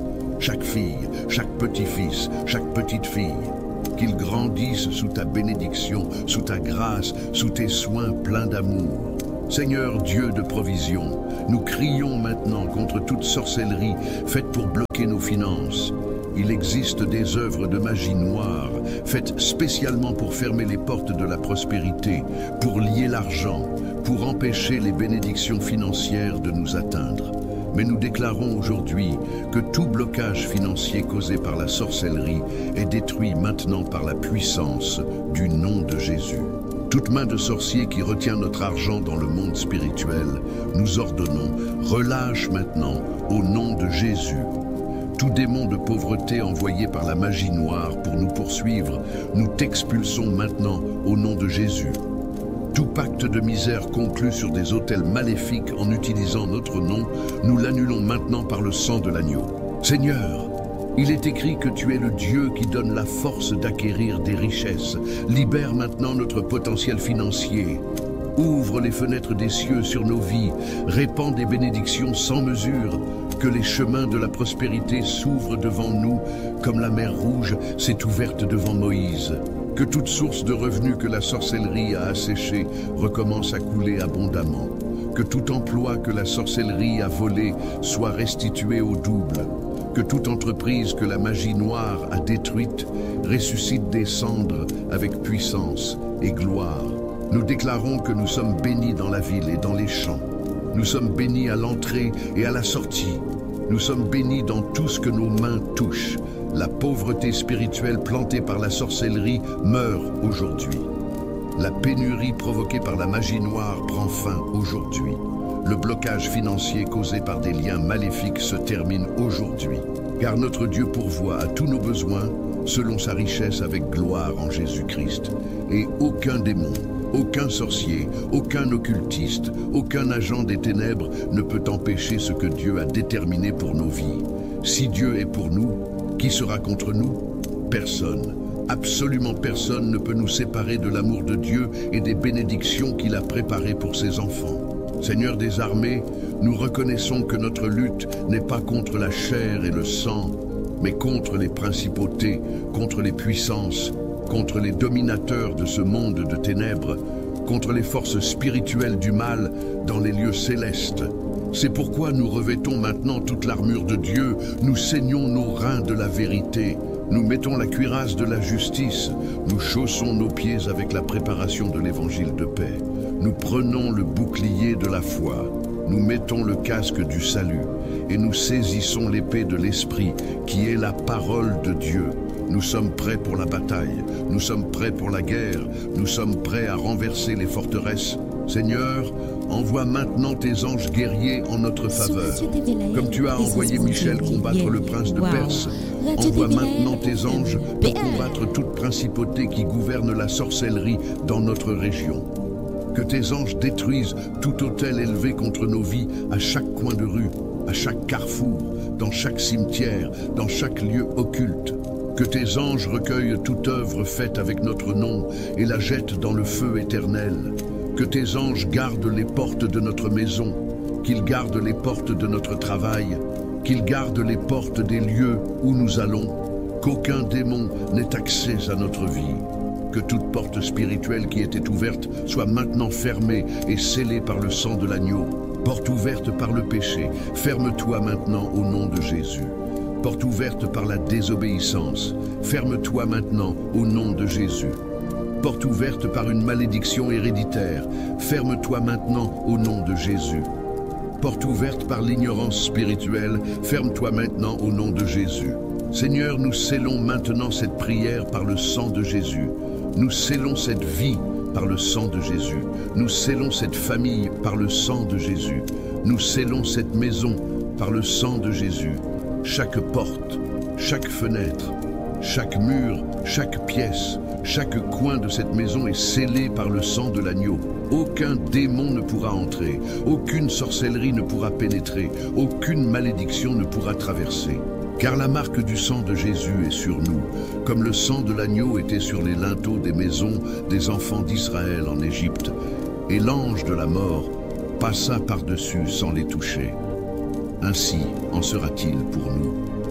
[SPEAKER 1] chaque fille, chaque petit-fils, chaque petite-fille. Qu'ils grandissent sous ta bénédiction, sous ta grâce, sous tes soins pleins d'amour. Seigneur Dieu de provision, nous crions maintenant contre toute sorcellerie faite pour bloquer nos finances. Il existe des œuvres de magie noire, faites spécialement pour fermer les portes de la prospérité, pour lier l'argent, pour empêcher les bénédictions financières de nous atteindre. Mais nous déclarons aujourd'hui que tout blocage financier causé par la sorcellerie est détruit maintenant par la puissance du nom de Jésus. Toute main de sorcier qui retient notre argent dans le monde spirituel, nous ordonnons, relâche maintenant au nom de Jésus. Tout démon de pauvreté envoyé par la magie noire pour nous poursuivre, nous t'expulsons maintenant au nom de Jésus. Tout pacte de misère conclu sur des autels maléfiques en utilisant notre nom, nous l'annulons maintenant par le sang de l'agneau. Seigneur, il est écrit que tu es le Dieu qui donne la force d'acquérir des richesses. Libère maintenant notre potentiel financier. Ouvre les fenêtres des cieux sur nos vies. Répand des bénédictions sans mesure. Que les chemins de la prospérité s'ouvrent devant nous comme la mer Rouge s'est ouverte devant Moïse. Que toute source de revenus que la sorcellerie a asséchée recommence à couler abondamment. Que tout emploi que la sorcellerie a volé soit restitué au double. Que toute entreprise que la magie noire a détruite ressuscite des cendres avec puissance et gloire. Nous déclarons que nous sommes bénis dans la ville et dans les champs. Nous sommes bénis à l'entrée et à la sortie. Nous sommes bénis dans tout ce que nos mains touchent. La pauvreté spirituelle plantée par la sorcellerie meurt aujourd'hui. La pénurie provoquée par la magie noire prend fin aujourd'hui. Le blocage financier causé par des liens maléfiques se termine aujourd'hui. Car notre Dieu pourvoit à tous nos besoins selon sa richesse avec gloire en Jésus-Christ. Et aucun démon, aucun sorcier, aucun occultiste, aucun agent des ténèbres ne peut empêcher ce que Dieu a déterminé pour nos vies. Si Dieu est pour nous, qui sera contre nous? Personne, absolument personne ne peut nous séparer de l'amour de Dieu et des bénédictions qu'il a préparées pour ses enfants. Seigneur des armées, nous reconnaissons que notre lutte n'est pas contre la chair et le sang, mais contre les principautés, contre les puissances, contre les dominateurs de ce monde de ténèbres, contre les forces spirituelles du mal dans les lieux célestes. C'est pourquoi nous revêtons maintenant toute l'armure de Dieu, nous saignons nos reins de la vérité, nous mettons la cuirasse de la justice, nous chaussons nos pieds avec la préparation de l'évangile de paix. Nous prenons le bouclier de la foi, nous mettons le casque du salut et nous saisissons l'épée de l'Esprit qui est la parole de Dieu. Nous sommes prêts pour la bataille, nous sommes prêts pour la guerre, nous sommes prêts à renverser les forteresses. Seigneur, envoie maintenant tes anges guerriers en notre faveur. Comme tu as envoyé Michel combattre le prince de Perse, envoie maintenant tes anges pour combattre toute principauté qui gouverne la sorcellerie dans notre région. Que tes anges détruisent tout autel élevé contre nos vies à chaque coin de rue, à chaque carrefour, dans chaque cimetière, dans chaque lieu occulte. Que tes anges recueillent toute œuvre faite avec notre nom et la jettent dans le feu éternel. Que tes anges gardent les portes de notre maison, qu'ils gardent les portes de notre travail, qu'ils gardent les portes des lieux où nous allons, qu'aucun démon n'ait accès à notre vie. Que toute porte spirituelle qui était ouverte soit maintenant fermée et scellée par le sang de l'agneau. Porte ouverte par le péché, ferme-toi maintenant au nom de Jésus. Porte ouverte par la désobéissance, ferme-toi maintenant au nom de Jésus. Porte ouverte par une malédiction héréditaire, ferme-toi maintenant au nom de Jésus. Porte ouverte par l'ignorance spirituelle, ferme-toi maintenant au nom de Jésus. Seigneur, nous scellons maintenant cette prière par le sang de Jésus. Nous scellons cette vie par le sang de Jésus. Nous scellons cette famille par le sang de Jésus. Nous scellons cette maison par le sang de Jésus. Chaque porte, chaque fenêtre, chaque mur, chaque pièce, chaque coin de cette maison est scellé par le sang de l'agneau. Aucun démon ne pourra entrer, aucune sorcellerie ne pourra pénétrer, aucune malédiction ne pourra traverser. Car la marque du sang de Jésus est sur nous, comme le sang de l'agneau était sur les linteaux des maisons des enfants d'Israël en Égypte. Et l'ange de la mort passa par-dessus sans les toucher. Ainsi en sera-t-il pour nous.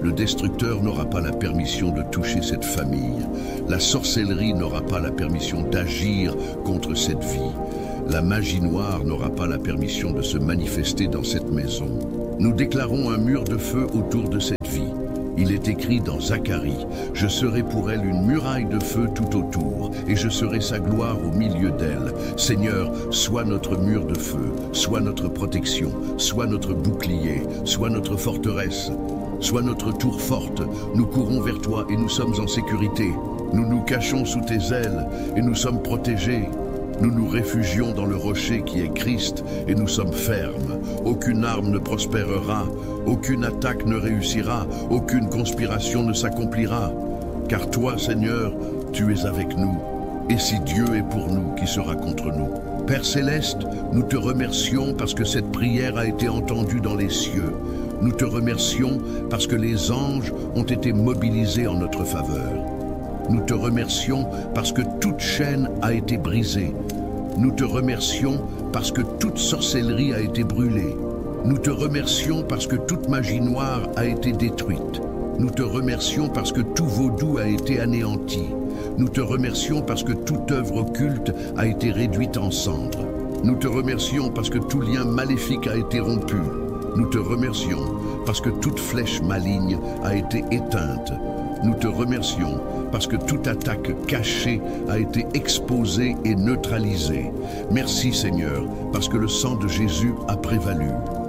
[SPEAKER 1] Le destructeur n'aura pas la permission de toucher cette famille. La sorcellerie n'aura pas la permission d'agir contre cette vie. La magie noire n'aura pas la permission de se manifester dans cette maison. Nous déclarons un mur de feu autour de cette vie. Il est écrit dans Zacharie, « Je serai pour elle une muraille de feu tout autour, et je serai sa gloire au milieu d'elle. Seigneur, sois notre mur de feu, sois notre protection, sois notre bouclier, sois notre forteresse, sois notre tour forte. Nous courons vers toi et nous sommes en sécurité. Nous nous cachons sous tes ailes et nous sommes protégés. Nous nous réfugions dans le rocher qui est Christ et nous sommes fermes. Aucune arme ne prospérera, aucune attaque ne réussira, aucune conspiration ne s'accomplira. Car toi, Seigneur, tu es avec nous. Et si Dieu est pour nous, qui sera contre nous? Père Céleste, nous te remercions parce que cette prière a été entendue dans les cieux. Nous te remercions parce que les anges ont été mobilisés en notre faveur. Nous te remercions parce que toute chaîne a été brisée. Nous te remercions parce que toute sorcellerie a été brûlée. Nous te remercions parce que toute magie noire a été détruite. Nous te remercions parce que tout vaudou a été anéanti. Nous te remercions parce que toute œuvre occulte a été réduite en cendres. Nous te remercions parce que tout lien maléfique a été rompu. Nous te remercions parce que toute flèche maligne a été éteinte. Nous te remercions parce que toute attaque cachée a été exposée et neutralisée. Merci Seigneur, parce que le sang de Jésus a prévalu.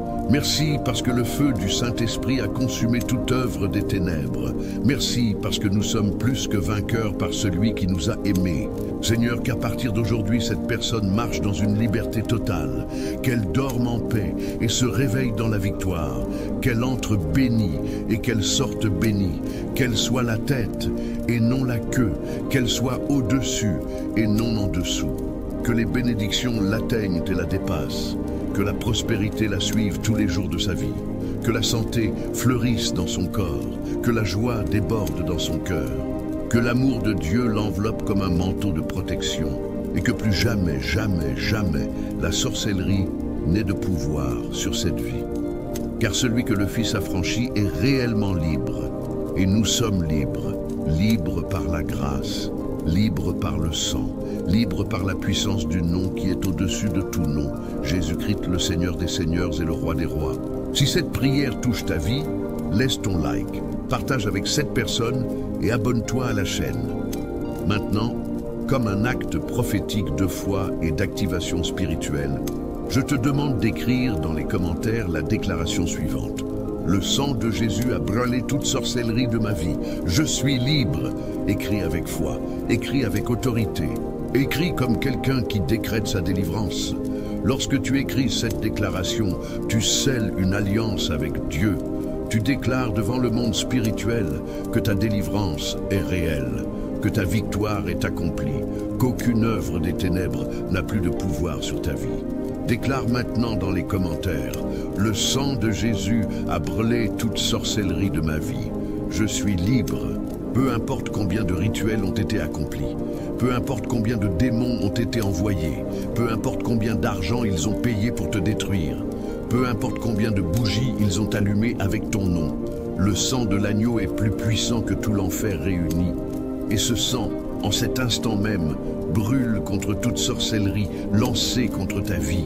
[SPEAKER 1] Merci parce que le feu du Saint-Esprit a consumé toute œuvre des ténèbres. Merci parce que nous sommes plus que vainqueurs par celui qui nous a aimés. Seigneur, qu'à partir d'aujourd'hui, cette personne marche dans une liberté totale, qu'elle dorme en paix et se réveille dans la victoire, qu'elle entre bénie et qu'elle sorte bénie, qu'elle soit la tête et non la queue, qu'elle soit au-dessus et non en dessous, que les bénédictions l'atteignent et la dépassent, que la prospérité la suive tous les jours de sa vie, que la santé fleurisse dans son corps, que la joie déborde dans son cœur, que l'amour de Dieu l'enveloppe comme un manteau de protection et que plus jamais, jamais, jamais la sorcellerie n'ait de pouvoir sur cette vie. Car celui que le Fils a franchi est réellement libre et nous sommes libres, libres par la grâce, libres par le sang, libre par la puissance du nom qui est au-dessus de tout nom, Jésus-Christ, le Seigneur des Seigneurs et le Roi des Rois. Si cette prière touche ta vie, laisse ton like, partage avec 7 personnes et abonne-toi à la chaîne. Maintenant, comme un acte prophétique de foi et d'activation spirituelle, je te demande d'écrire dans les commentaires la déclaration suivante. Le sang de Jésus a brûlé toute sorcellerie de ma vie. Je suis libre. Écris avec foi, écris avec autorité. Écris comme quelqu'un qui décrète sa délivrance. Lorsque tu écris cette déclaration, tu scelles une alliance avec Dieu. Tu déclares devant le monde spirituel que ta délivrance est réelle, que ta victoire est accomplie, qu'aucune œuvre des ténèbres n'a plus de pouvoir sur ta vie. Déclare maintenant dans les commentaires, le sang de Jésus a brûlé toute sorcellerie de ma vie. Je suis libre. Peu importe combien de rituels ont été accomplis, peu importe combien de démons ont été envoyés, peu importe combien d'argent ils ont payé pour te détruire, peu importe combien de bougies ils ont allumées avec ton nom, le sang de l'agneau est plus puissant que tout l'enfer réuni. Et ce sang, en cet instant même, brûle contre toute sorcellerie lancée contre ta vie.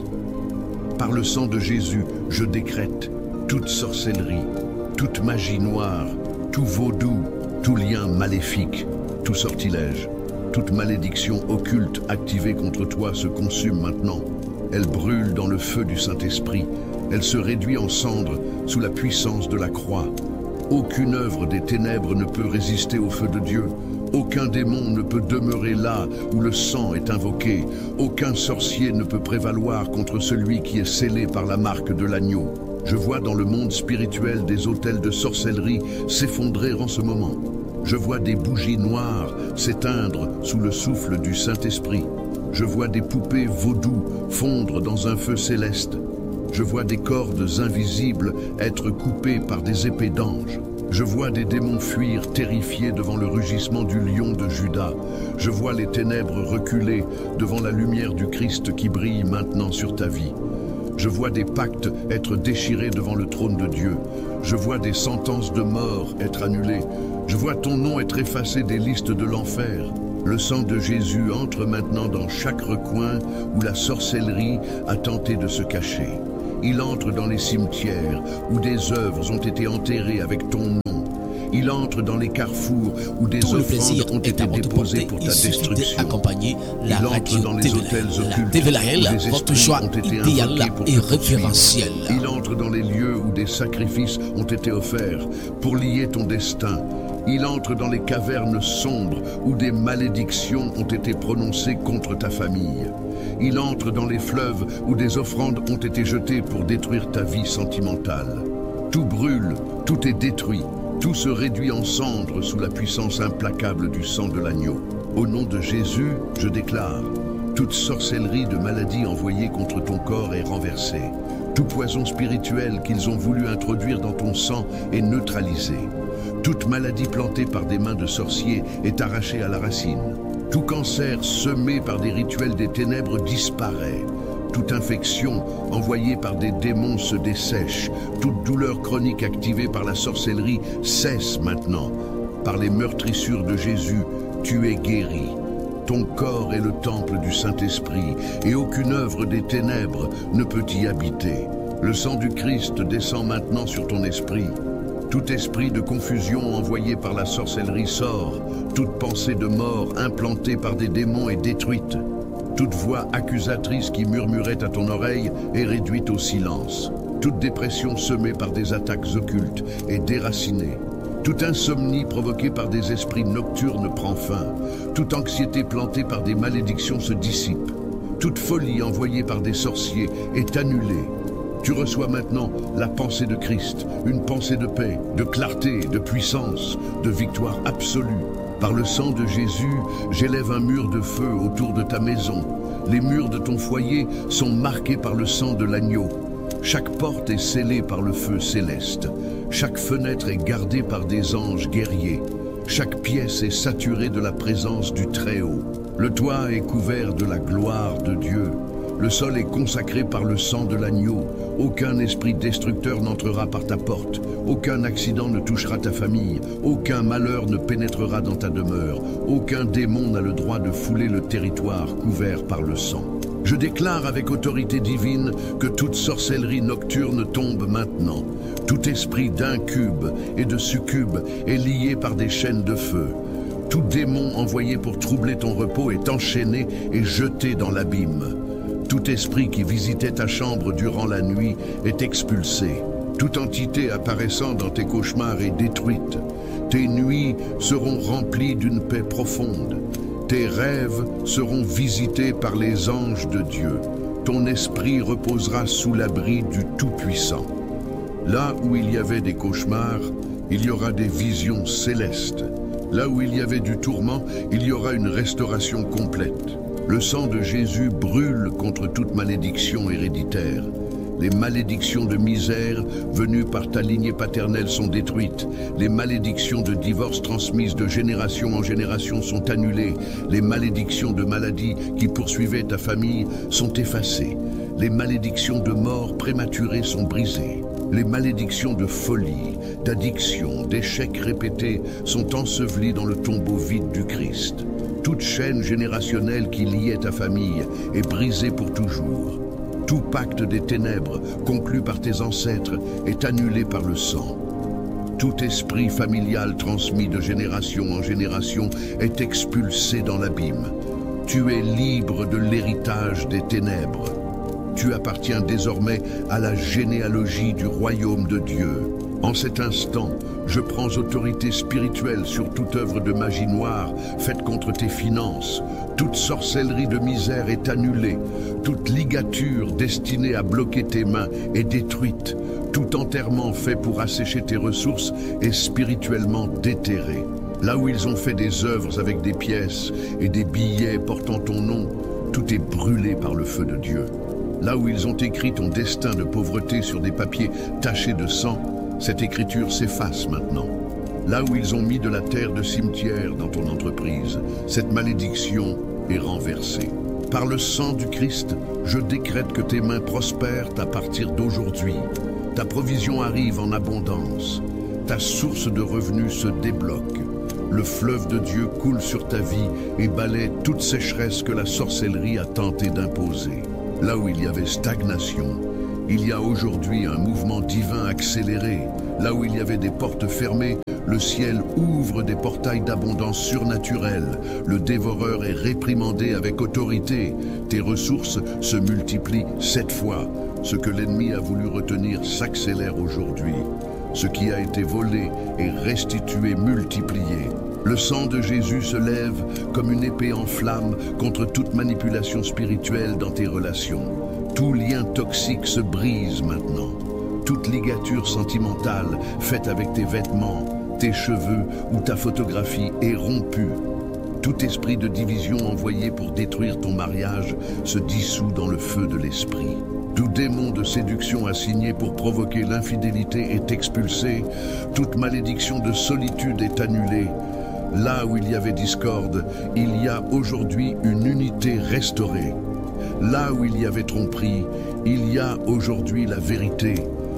[SPEAKER 1] Par le sang de Jésus, je décrète toute sorcellerie, toute magie noire, tout vaudou, tout lien maléfique, tout sortilège, toute malédiction occulte activée contre toi se consume maintenant. Elle brûle dans le feu du Saint-Esprit. Elle se réduit en cendres sous la puissance de la croix. Aucune œuvre des ténèbres ne peut résister au feu de Dieu. Aucun démon ne peut demeurer là où le sang est invoqué. Aucun sorcier ne peut prévaloir contre celui qui est scellé par la marque de l'agneau. Je vois dans le monde spirituel des autels de sorcellerie s'effondrer en ce moment. Je vois des bougies noires s'éteindre sous le souffle du Saint-Esprit. Je vois des poupées vaudou fondre dans un feu céleste. Je vois des cordes invisibles être coupées par des épées d'anges. Je vois des démons fuir terrifiés devant le rugissement du lion de Juda. Je vois les ténèbres reculer devant la lumière du Christ qui brille maintenant sur ta vie. Je vois des pactes être déchirés devant le trône de Dieu. Je vois des sentences de mort être annulées. Je vois ton nom être effacé des listes de l'enfer. Le sang de Jésus entre maintenant dans chaque recoin où la sorcellerie a tenté de se cacher. Il entre dans les cimetières où des œuvres ont été enterrées avec ton nom. Il entre dans les carrefours où des offrandes ont été déposées pour ta destruction. Il entre dans les hôtels occultes où des esprits ont été invoqués pour te poursuivre. Il entre dans les lieux où des sacrifices ont été offerts pour lier ton destin. Il entre dans les cavernes sombres où des malédictions ont été prononcées contre ta famille. Il entre dans les fleuves où des offrandes ont été jetées pour détruire ta vie sentimentale. Tout brûle, tout est détruit. Tout se réduit en cendres sous la puissance implacable du sang de l'agneau. Au nom de Jésus, je déclare, toute sorcellerie de maladie envoyée contre ton corps est renversée. Tout poison spirituel qu'ils ont voulu introduire dans ton sang est neutralisé. Toute maladie plantée par des mains de sorciers est arrachée à la racine. Tout cancer semé par des rituels des ténèbres disparaît. Toute infection envoyée par des démons se dessèche. Toute douleur chronique activée par la sorcellerie cesse maintenant. Par les meurtrissures de Jésus, tu es guéri. Ton corps est le temple du Saint-Esprit et aucune œuvre des ténèbres ne peut y habiter. Le sang du Christ descend maintenant sur ton esprit. Tout esprit de confusion envoyé par la sorcellerie sort. Toute pensée de mort implantée par des démons est détruite. Toute voix accusatrice qui murmurait à ton oreille est réduite au silence. Toute dépression semée par des attaques occultes est déracinée. Toute insomnie provoquée par des esprits nocturnes prend fin. Toute anxiété plantée par des malédictions se dissipe. Toute folie envoyée par des sorciers est annulée. Tu reçois maintenant la pensée de Christ, une pensée de paix, de clarté, de puissance, de victoire absolue. Par le sang de Jésus, j'élève un mur de feu autour de ta maison. Les murs de ton foyer sont marqués par le sang de l'agneau. Chaque porte est scellée par le feu céleste. Chaque fenêtre est gardée par des anges guerriers. Chaque pièce est saturée de la présence du Très-Haut. Le toit est couvert de la gloire de Dieu. Le sol est consacré par le sang de l'agneau. Aucun esprit destructeur n'entrera par ta porte. Aucun accident ne touchera ta famille. Aucun malheur ne pénétrera dans ta demeure. Aucun démon n'a le droit de fouler le territoire couvert par le sang. Je déclare avec autorité divine que toute sorcellerie nocturne tombe maintenant. Tout esprit d'incube et de succube est lié par des chaînes de feu. Tout démon envoyé pour troubler ton repos est enchaîné et jeté dans l'abîme. Tout esprit qui visitait ta chambre durant la nuit est expulsé. Toute entité apparaissant dans tes cauchemars est détruite. Tes nuits seront remplies d'une paix profonde. Tes rêves seront visités par les anges de Dieu. Ton esprit reposera sous l'abri du Tout-Puissant. Là où il y avait des cauchemars, il y aura des visions célestes. Là où il y avait du tourment, il y aura une restauration complète. Le sang de Jésus brûle contre toute malédiction héréditaire. Les malédictions de misère venues par ta lignée paternelle sont détruites. Les malédictions de divorce transmises de génération en génération sont annulées. Les malédictions de maladie qui poursuivaient ta famille sont effacées. Les malédictions de mort prématurée sont brisées. Les malédictions de folie, d'addiction, d'échecs répétés sont ensevelies dans le tombeau vide du Christ. Toute chaîne générationnelle qui liait ta famille est brisée pour toujours. Tout pacte des ténèbres conclu par tes ancêtres est annulé par le sang. Tout esprit familial transmis de génération en génération est expulsé dans l'abîme. Tu es libre de l'héritage des ténèbres. Tu appartiens désormais à la généalogie du royaume de Dieu. En cet instant, je prends autorité spirituelle sur toute œuvre de magie noire faite contre tes finances. Toute sorcellerie de misère est annulée. Toute ligature destinée à bloquer tes mains est détruite. Tout enterrement fait pour assécher tes ressources est spirituellement déterré. Là où ils ont fait des œuvres avec des pièces et des billets portant ton nom, tout est brûlé par le feu de Dieu. Là où ils ont écrit ton destin de pauvreté sur des papiers tachés de sang, cette écriture s'efface maintenant. Là où ils ont mis de la terre de cimetière dans ton entreprise, cette malédiction est renversée. Par le sang du Christ, je décrète que tes mains prospèrent à partir d'aujourd'hui. Ta provision arrive en abondance. Ta source de revenus se débloque. Le fleuve de Dieu coule sur ta vie et balaie toute sécheresse que la sorcellerie a tenté d'imposer. Là où il y avait stagnation, il y a aujourd'hui un mouvement divin accéléré. Là où il y avait des portes fermées, le ciel ouvre des portails d'abondance surnaturelle. Le dévoreur est réprimandé avec autorité. Tes ressources se multiplient 7 fois. Ce que l'ennemi a voulu retenir s'accélère aujourd'hui. Ce qui a été volé est restitué, multiplié. Le sang de Jésus se lève comme une épée en flamme contre toute manipulation spirituelle dans tes relations. Tout lien toxique se brise maintenant. Toute ligature sentimentale faite avec tes vêtements, tes cheveux ou ta photographie est rompue. Tout esprit de division envoyé pour détruire ton mariage se dissout dans le feu de l'esprit. Tout démon de séduction assigné pour provoquer l'infidélité est expulsé. Toute malédiction de solitude est annulée. Là où il y avait discorde, il y a aujourd'hui une unité restaurée. Là où il y avait tromperie, il y a aujourd'hui la vérité.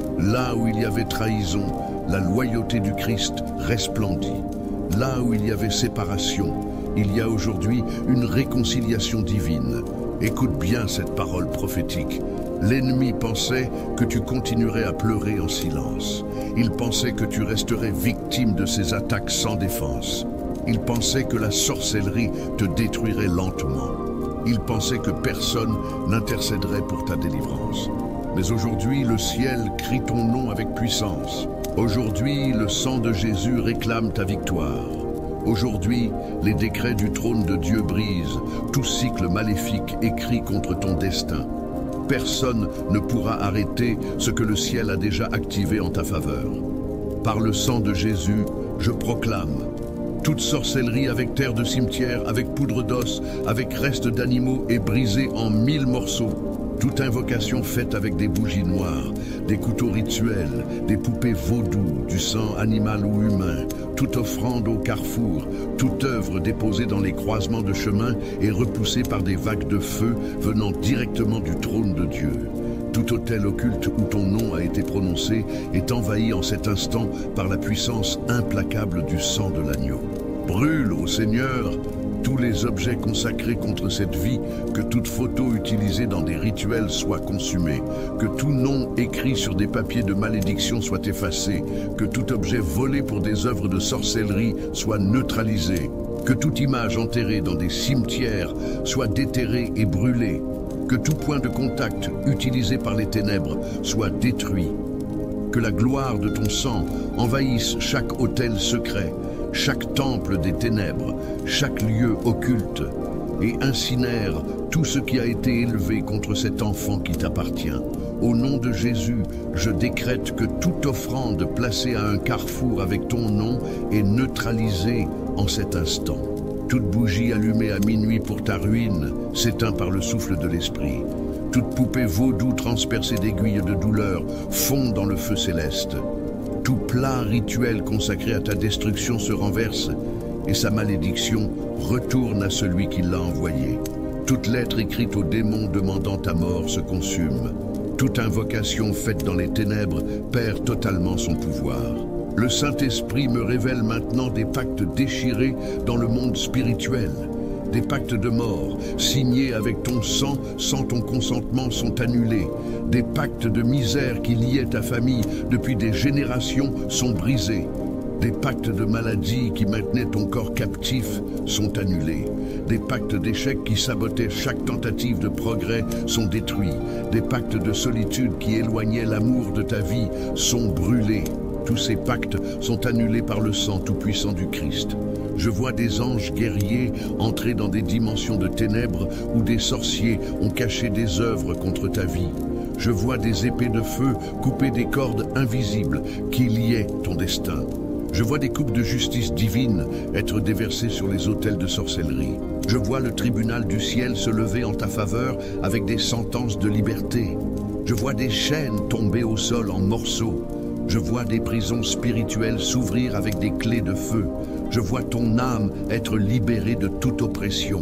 [SPEAKER 1] Là où il y avait trahison, la loyauté du Christ resplendit. Là où il y avait séparation, il y a aujourd'hui une réconciliation divine. Écoute bien cette parole prophétique. L'ennemi pensait que tu continuerais à pleurer en silence. Il pensait que tu resterais victime de ses attaques sans défense. Il pensait que la sorcellerie te détruirait lentement. Il pensait que personne n'intercéderait pour ta délivrance. Mais aujourd'hui, le ciel crie ton nom avec puissance. Aujourd'hui, le sang de Jésus réclame ta victoire. Aujourd'hui, les décrets du trône de Dieu brisent tout cycle maléfique écrit contre ton destin. Personne ne pourra arrêter ce que le ciel a déjà activé en ta faveur. Par le sang de Jésus, je proclame toute sorcellerie avec terre de cimetière, avec poudre d'os, avec restes d'animaux est brisée en 1000 morceaux. Toute invocation faite avec des bougies noires, des couteaux rituels, des poupées vaudou, du sang animal ou humain, toute offrande au carrefour, toute œuvre déposée dans les croisements de chemin est repoussée par des vagues de feu venant directement du trône de Dieu. Tout autel occulte où ton nom a été prononcé est envahi en cet instant par la puissance implacable du sang de l'agneau. Brûle, ô Seigneur, tous les objets consacrés contre cette vie, que toute photo utilisée dans des rituels soit consumée, que tout nom écrit sur des papiers de malédiction soit effacé, que tout objet volé pour des œuvres de sorcellerie soit neutralisé, que toute image enterrée dans des cimetières soit déterrée et brûlée, que tout point de contact utilisé par les ténèbres soit détruit, que la gloire de ton sang envahisse chaque autel secret, chaque temple des ténèbres, chaque lieu occulte, et incinère tout ce qui a été élevé contre cet enfant qui t'appartient. Au nom de Jésus, je décrète que toute offrande placée à un carrefour avec ton nom est neutralisée en cet instant. Toute bougie allumée à minuit pour ta ruine s'éteint par le souffle de l'esprit. Toute poupée vaudou transpercée d'aiguilles de douleur fond dans le feu céleste. Tout plat rituel consacré à ta destruction se renverse et sa malédiction retourne à celui qui l'a envoyé. Toute lettre écrite au démon demandant ta mort se consume. Toute invocation faite dans les ténèbres perd totalement son pouvoir. Le Saint-Esprit me révèle maintenant des pactes déchirés dans le monde spirituel. Des pactes de mort, signés avec ton sang sans ton consentement, sont annulés. Des pactes de misère qui liaient ta famille depuis des générations sont brisés. Des pactes de maladie qui maintenaient ton corps captif sont annulés. Des pactes d'échec qui sabotaient chaque tentative de progrès sont détruits. Des pactes de solitude qui éloignaient l'amour de ta vie sont brûlés. Tous ces pactes sont annulés par le sang tout-puissant du Christ. Je vois des anges guerriers entrer dans des dimensions de ténèbres où des sorciers ont caché des œuvres contre ta vie. Je vois des épées de feu couper des cordes invisibles qui liaient ton destin. Je vois des coupes de justice divine être déversées sur les autels de sorcellerie. Je vois le tribunal du ciel se lever en ta faveur avec des sentences de liberté. Je vois des chaînes tomber au sol en morceaux. Je vois des prisons spirituelles s'ouvrir avec des clés de feu. Je vois ton âme être libérée de toute oppression.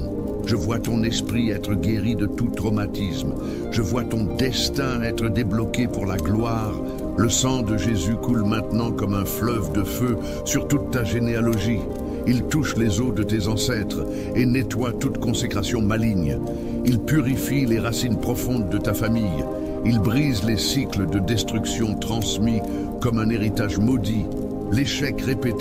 [SPEAKER 1] Je vois ton esprit être guéri de tout traumatisme. Je vois ton destin être débloqué pour la gloire. Le sang de Jésus coule maintenant comme un fleuve de feu sur toute ta généalogie. Il touche les os de tes ancêtres et nettoie toute consécration maligne. Il purifie les racines profondes de ta famille. Il brise les cycles de destruction transmis comme un héritage maudit. L'échec répété